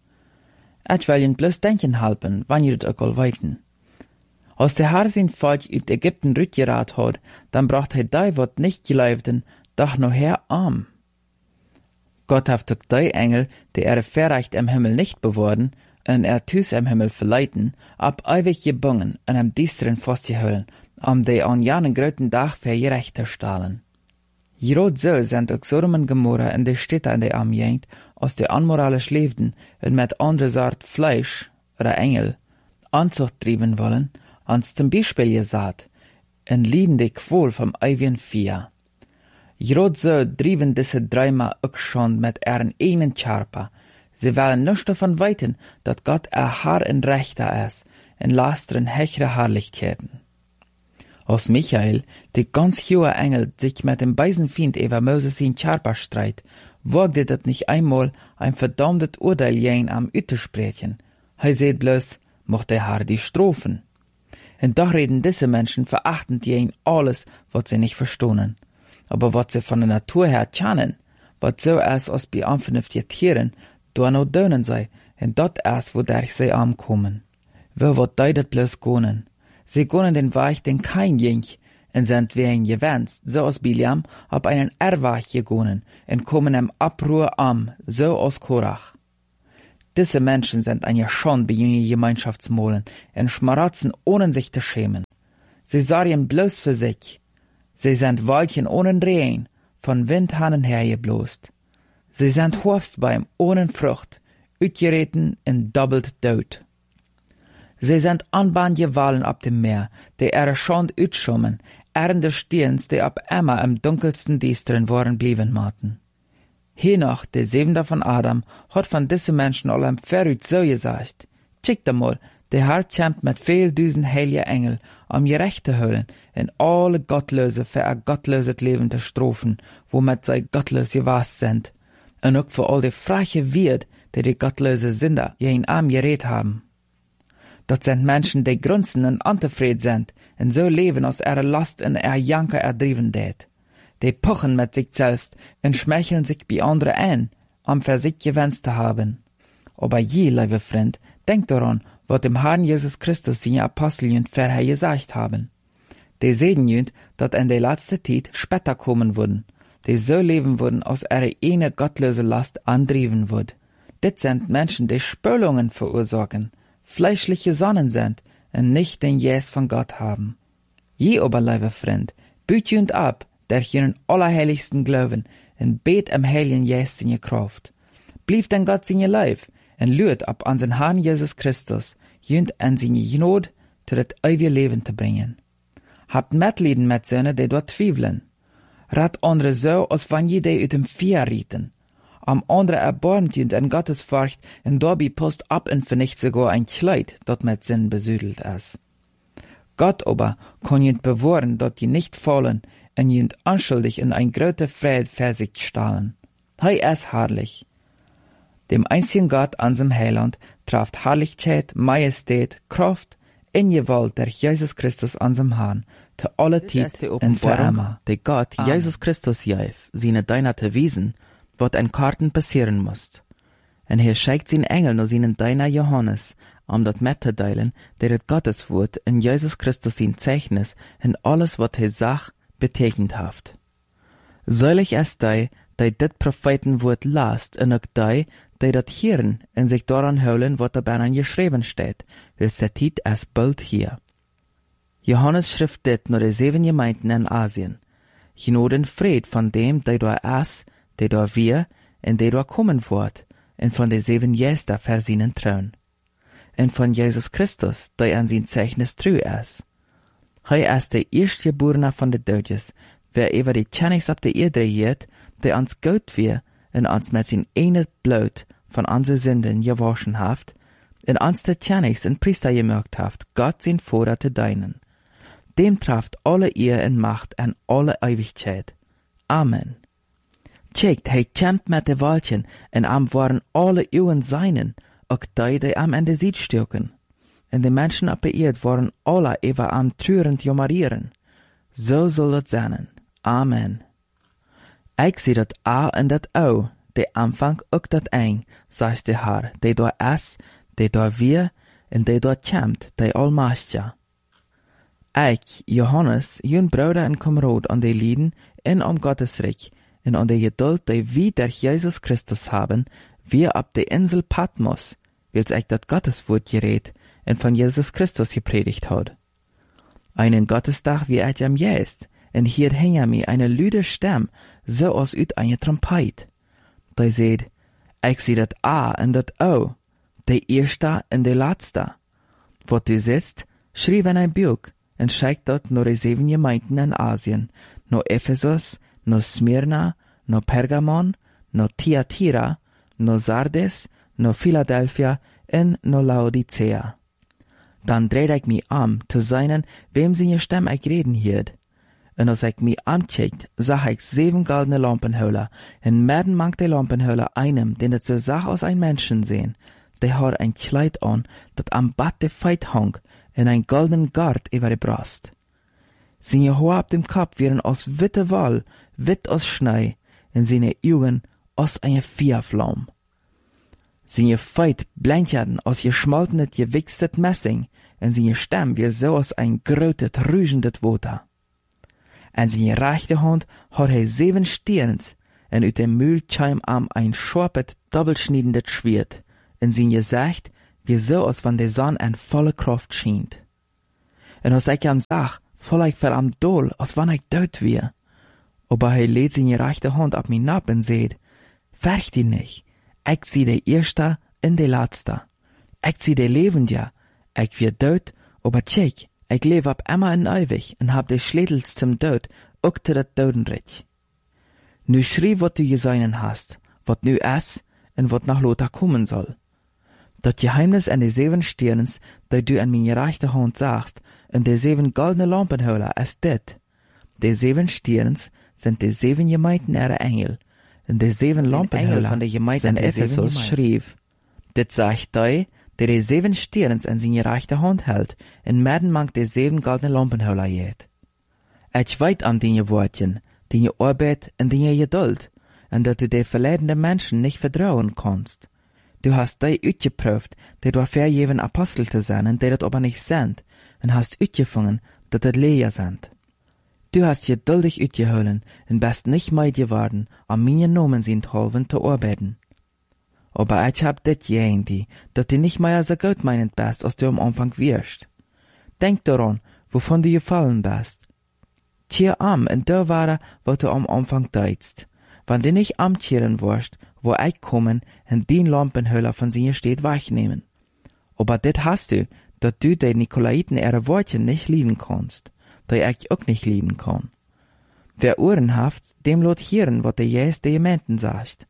S1: Ich will ihnen bloß denken halten, wann ihr das auch weiten. Als der Herr sein Volk übt Ägypten rückgerat hat, dann bracht die, wat nicht geleibten, doch noch her arm. Gott hat auch die Engel, die verreicht im Himmel nicht bewahren, und tüs im Himmel verleiten, ab ewig gebungen und am Düsteren festzuhalten, die an janen gröten Tag für gerechter stahlen. Gerot so sind auch Sodom und Gomorra in die Städte in der Armjagd, aus der unmoralisch lebten und mit andere Sort Fleisch oder Engel Anzucht trieben wollen, ans zum Beispiel gesagt, in Lieden die Qual vom ewigen Vieh. Gerot so trieben diese dreimal auch schon mit ihren eigenen Körper. Sie wollen nicht davon weiten, dass Gott Herr und Rechter ist, in lasteren hechere Herrlichkeiten. Als Michael, die ganz hohe Engel, sich mit dem bösen Feind über Moses in Körper streit, wagte das nicht einmal ein verdammtes Urteil jen am Üte sprechen. Seht bloß, mocht der Herr die Strophen. Und doch reden diese Menschen verachtend jen alles, was sie nicht verstohnen. Aber was sie von der Natur her kennen, was so ist als bei unvernünftigen Tieren, da noch dönen sei, und dort ist, wodurch sie ankommen. Wo wird das bloß gehen? Sie gehen den Weg, den kein Jink, en sind wegen gewenst, so als Biliam, op einen Erwach gegangen, en kommen im Abruhr am, so als Korach. Diese Menschen sind eine Schande bei jungen Gemeinschaftsmolen, en schmaratzen ohne sich zu schämen. Sie sorgen bloß für sich. Sie sind Weilchen ohne Rehen, von Windhannen hergeblost. Sie sind Horstbeim ohne Frucht, uitgereten en doppelt dood. Sie sind Anbahngewalen ab dem Meer, die ihre Schande uitschommen, der Stirns, die ab immer im dunkelsten Diesteren waren blieben maten. Henoch, der Siebente von Adam, hat von diesen Menschen allem verrückt so gesagt: Chickt einmal, der Herr kämpft mit viel Düsen heilige Engel, gerechte Höllen, in alle Gottlöse für ein gottlöses Leben zu strafen, womit sie gottlos gewasst sind, und auch für all die freche Wirt, die gottlöse Sünder gegen Arm geredet haben. Dort sind Menschen, die grunzen und unzufrieden sind, und so leben aus ihrer Last und ihrer Janker erdrieben det. Die pochen mit sich selbst und schmeicheln sich bei anderen ein, für sich gewünscht zu haben. Aber je, liebe Freund, denkt daran, was dem Herrn Jesus Christus seine Apostel vorher gesagt haben. Die sehen jünd, dass in der letzten Zeit später kommen würden, die so leben würden, aus ihrer eine gottlose Last andrieben wird. Dit sind Menschen, die Spülungen verursachen, fleischliche Sonnen sind und nicht den Jes von Gott haben. Je aber, liebe Freund, büt jünd ab, der ihren allerheiligsten Glauben und bet am heiligen Jes in je Kraft. Blieb denn Gott in je Leib und lürt ab an den Herrn Jesus Christus, jünd an seine Gnade zu das ewige Leben zu bringen. Habt Mitleiden mit Söhnen, die dort zweifeln. Rat andere so, als wenn je die uit dem Vier rieten. Am andere erbarmt jünd an Gottesfurcht und dabei post ab und vernicht sogar ein Kleid, dat mit Sinn besüdelt ist. Gott aber kann jünd bewahren, dat die nicht fallen und jünd unschuldig in ein große Friede für sich stahlen. Hei ist herrlich. Dem einzigen Gott an seinem Heiland traft Herrlichkeit, Majestät, Kraft in Gewalt der Jesus Christus an seinem Herrn, zu alle Zeit und für immer. Der Gott, Jesus Christus, jeif, seine Deiner zu wiesen, wat ein Karten passieren muss. Und hier schickt sein Engel nur seinen Deiner Johannes, dat mitzuteilen, der het Gotteswort in Jesus Christus sein Zeichnis in alles, wat er sagt, betekend haft. Selig ist die dit Prophetenwort lasst, und auch die dat hören und sich daran holen, wat dabei geschrieben steht, weil se Tiet es bald hier. Johannes schrift dit nur die 7 Gemeinden in Asien. Genau den Fried von dem, der da ist, der da wir, und der da kommen wird, und von den 7 Gästen versinnen trauen. Und von Jesus Christus, der an sein Zeichnis treu ist. Er ist der Erstgeborene von den Dödes, wer über die Tschennigs ab der Erde hielt, der ans Gott wir, und uns mit sein eigenes Blut von unseren Sünden gewaschen haft, und uns der Tschennigs in Priester gemerkt haft, Gott sein Vater zu deinen. Dem traft alle Ehr und Macht an alle Ewigkeit. Amen. Checkt, hij kämpft mit de Waldchen, und am waren alle Ewen seinen, auch die am Ende Sied stürken. Und die Menschen ab der Erde waren alle über am trürend jamarieren. So soll es sein. Amen. Ich seh dat A und dat O, de Anfang auch dat Eng, sagt der Herr, de da es, de da wir, und de da kämpft, de Allmächtige. Ich, Johannes, jün Bruder und Kamerad an de Lieden in Gottes Reich, und an der Geduld, die wir durch Jesus Christus haben, wir ab der Insel Patmos, weil ich das Gotteswort geredet und von Jesus Christus gepredigt hat. Einen Gottestag wie ich am jest, und hier hinter mir eine lüde Stimme, so als ut eine Trompet. Die seht, ich seh dat A und dat O, der Erste und der Letzte. Wo du siehst, schrieb in ein Buch, und schickt dort nur die 7 Gemeinden in Asien, nur Ephesus, no Smyrna, no Pergamon, no Thyatira, no Sardes, no Philadelphia und no Laodicea. Dann dreht ich mich zu seinen, wem seine Stimme ich reden hielt. Und als ich mich ancheckt, sah ich 7 goldene Lampenhöhler, und mitten mang der Lampenhöhler einem, den das so sah aus ein Menschen sehen, der hat ein Kleid an, dat am Bad der Feit hang, und ein goldenen Gart über die Brust. Seine Haare ab dem Kopf wären aus witte Woll, witt aus Schnee, und seine Augen aus einer Feuerflamme. Seine Feit blendeten aus geschmoltenet, gewichstet Messing, und seine Stimme wie so aus ein grötet, rügendet Wasser. En zijn rechte hand had hij 7 sterns, en uit dem Mühlscheimarm ein scharpet, doppelschniedendes Schwert. En zijn gezicht wie so, als wann de Sonne en volle Kraft schient. En als ik hem zag, voel ik wel am dol, als wann ik dood weer. Aber hij legt zijn rechte hand op mijn nap en zegt, fürcht die nicht, ik zie de eerste en de laatste. Ik zie de levende, ik weer dood, aber check, ik leef op immer en eeuwig en hab de schledels zum dood, ook te dat dodenrich. Nu schrijf wat du gesehen hast, wat nu is en wat nog later kommen soll. Dat Geheimnis en de 7 Sterns, dat du an mijn rechte hand sagst, en de 7 goldene Lampenhöhler is dit. De 7 Sterns sind de 7 Gemeinden ihrer Engel, en de 7 Lampenhöhler van de gemeente in Ephesus schreef. Dit zegt hij, der de 7 Sterns in zijn rechte hand hält, en midden mank de 7 goldene Lampenhöhler jet. Ik weet aan die woordjen, die arbeid en die geduld, en dat du de verleidende Menschen nicht vertrauen kannst. Du hast die uitgeprüft, die du vergeven Apostel te zijn, en die dat aber nicht sind, en hast uitgefangen, dat het Lehrer sind. Du hast geduldig uitgeholen, en bist nicht meid geworden, am meine Nomen sind halven te arbeiten. Aber ich hab dit die, dat du nicht mehr so gut meinend bist, als du am Anfang wirst. Denk daran, wovon du gefallen bist. Kehr am en da war, wat du am Anfang deitst. Wann du nicht amtkehren wirst, wo ich kommen en die Lampenhöhler von sie steht wegnehmen. Aber dit hast du, dat du de Nikolaiten ihre Wortchen nicht lieben kannst, da ich auch nicht lieben kann. Wer Ohren haft, dem lot hören, wat der Jesus de Gemeinden sagt.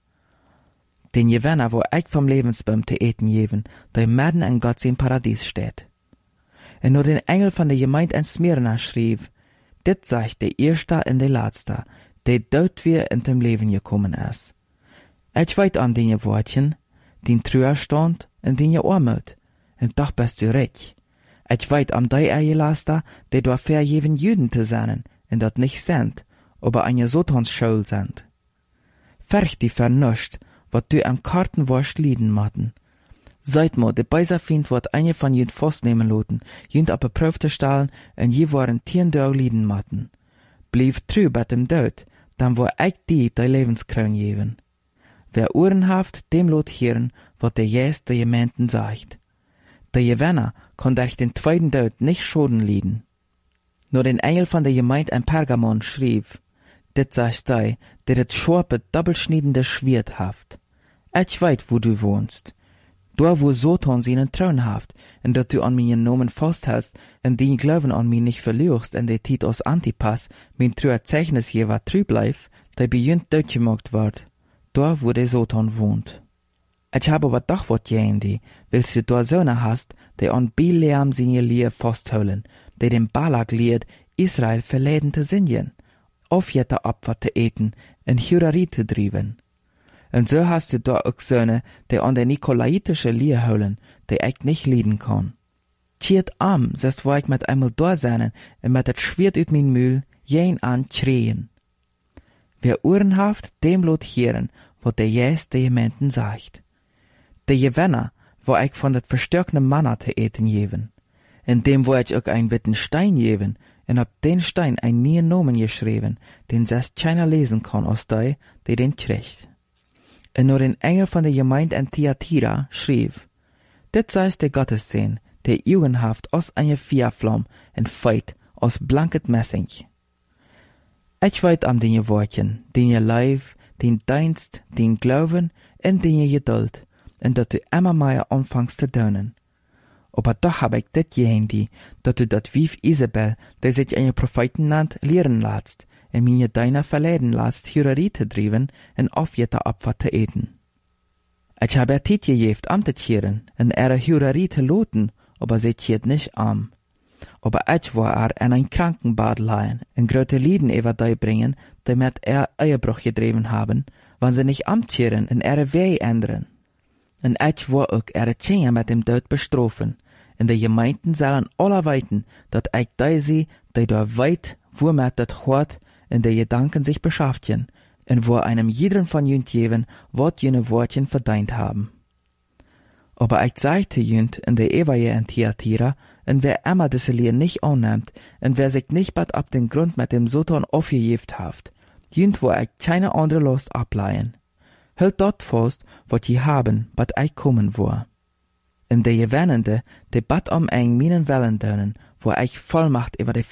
S1: Den Gewinner, wo ich vom Lebensbaum te eten geben, da mitten in Gott sein Paradies steht. Und nur den Engel von der Gemeinde in Smyrna schrieb, dit sagt der Erste und der Letzte, der dort wir in dem Leben gekommen ist. Ich weiß an den Wortchen, den Trauerstand und den Armut, und doch bist du reich. Ich weiß an die Eierlaster, die du vergeben Juden zu sein, und dort nicht sind, aber eine Satansschule sind. Fürcht die vernuscht, wat du am Kartenwurst lieden matten. Seit mo, de Beiserfind wird eine von jüd festnehmen loten, jüd ab beprüfte stellen, und je waren 10 Dau lieden matten. Blieb trü bei dem Död, dann wo ich die Lebenskroon geben. Wer Ohren haft, dem lot hören, wat der Jesus der Gemeinden sagt. Der Gewinner kann durch den zweiten Död nicht Schoden lieden. Nur den Engel von der Gemeinde in Pergamon schrieb, dit sagt der das scharpe, doppelschniedende Schwert haft. Ich weiß, wo du wohnst. Da, wo Satan seinen Thron haft, und dat du an meinen Namen festhältst, und den Glauben an mich nicht verlierst, und der Tit aus Antipas, mein treuer Zeichnisgeber treu bleib, der beginnt durchgemacht wird, da, wo der Satan wohnt. Ich habe aber doch wat die, willst du da Söhne hast, die an Bileam seine Lehre festhalten, die dem Balak lehrt, Israel verleiden zu singen, aufjette Opfer zu eten, und Hurerei zu drieben. Und so hast du da auch Söhne, die an der nikolaitische Lehre holen, die ich nicht leiden kann. Tiert am, sest wo ich mit einmal da sein, und mit dat Schwert ut mein Mühl, jen an schreien. Wer Ohren haft, dem lot hören, wat der Jesus der Gemeinden sagt. Der Gewinner, wo ich von dat verstärkten Manna zu eten geben. In dem wo ich auch ein witten Stein geben, und ab den Stein ein neuen Namen geschrieben, den selbst keiner lesen kann aus die den kriegt. Und nur den Engel von der Gemeinde in Thyatira schrieb, dit sei der Gottessehn, der jugendhaft aus einer Feuerflamme und Feit aus blanket Messing. Ich weiß an den Wortchen, den ihr Leib, den Dienst, den Glauben und den ihr Geduld, und dat du immer mehr anfängst zu dönen. Aber doch hab ich dit die, dat du dat Wief Isabel, der sich einen Propheten nannt, lehren lässt, und mir deiner verleiden lässt, Hurerei zu driven und aufjette Opfer zu eten. Ich hab Tit gegeben, am zu tieren, und Hurerei zu loten, aber sie tiert nicht am. Aber ich war in ein Krankenbad leihen, und grote Lieden über die bringen, damit Ehebruch gedriven haben, wann sie nicht amtieren und Weh ändern. Und ich war auch Tschenja mit dem Tod bestrafen, und die Gemeinden sollen alle weiten, dat ich die da weit, wo mit dat Hort in die Gedanken sich beschäftigen, und wo einem jeden von jünd geben, wat jene Wortchen verdient haben. Aber ich sagte jünd in der Evaje in Thyatira, und wer immer diese Lehr nicht annimmt, und wer sich nicht bad ab den Grund mit dem Satan aufgejeft haft, jünt wo ich keine andere Lust ableihen. Hält dort fast, wat je haben, bad ich kommen war. In der Gewennende, die bad am eng minen Wellen dönen, wo ich Vollmacht über die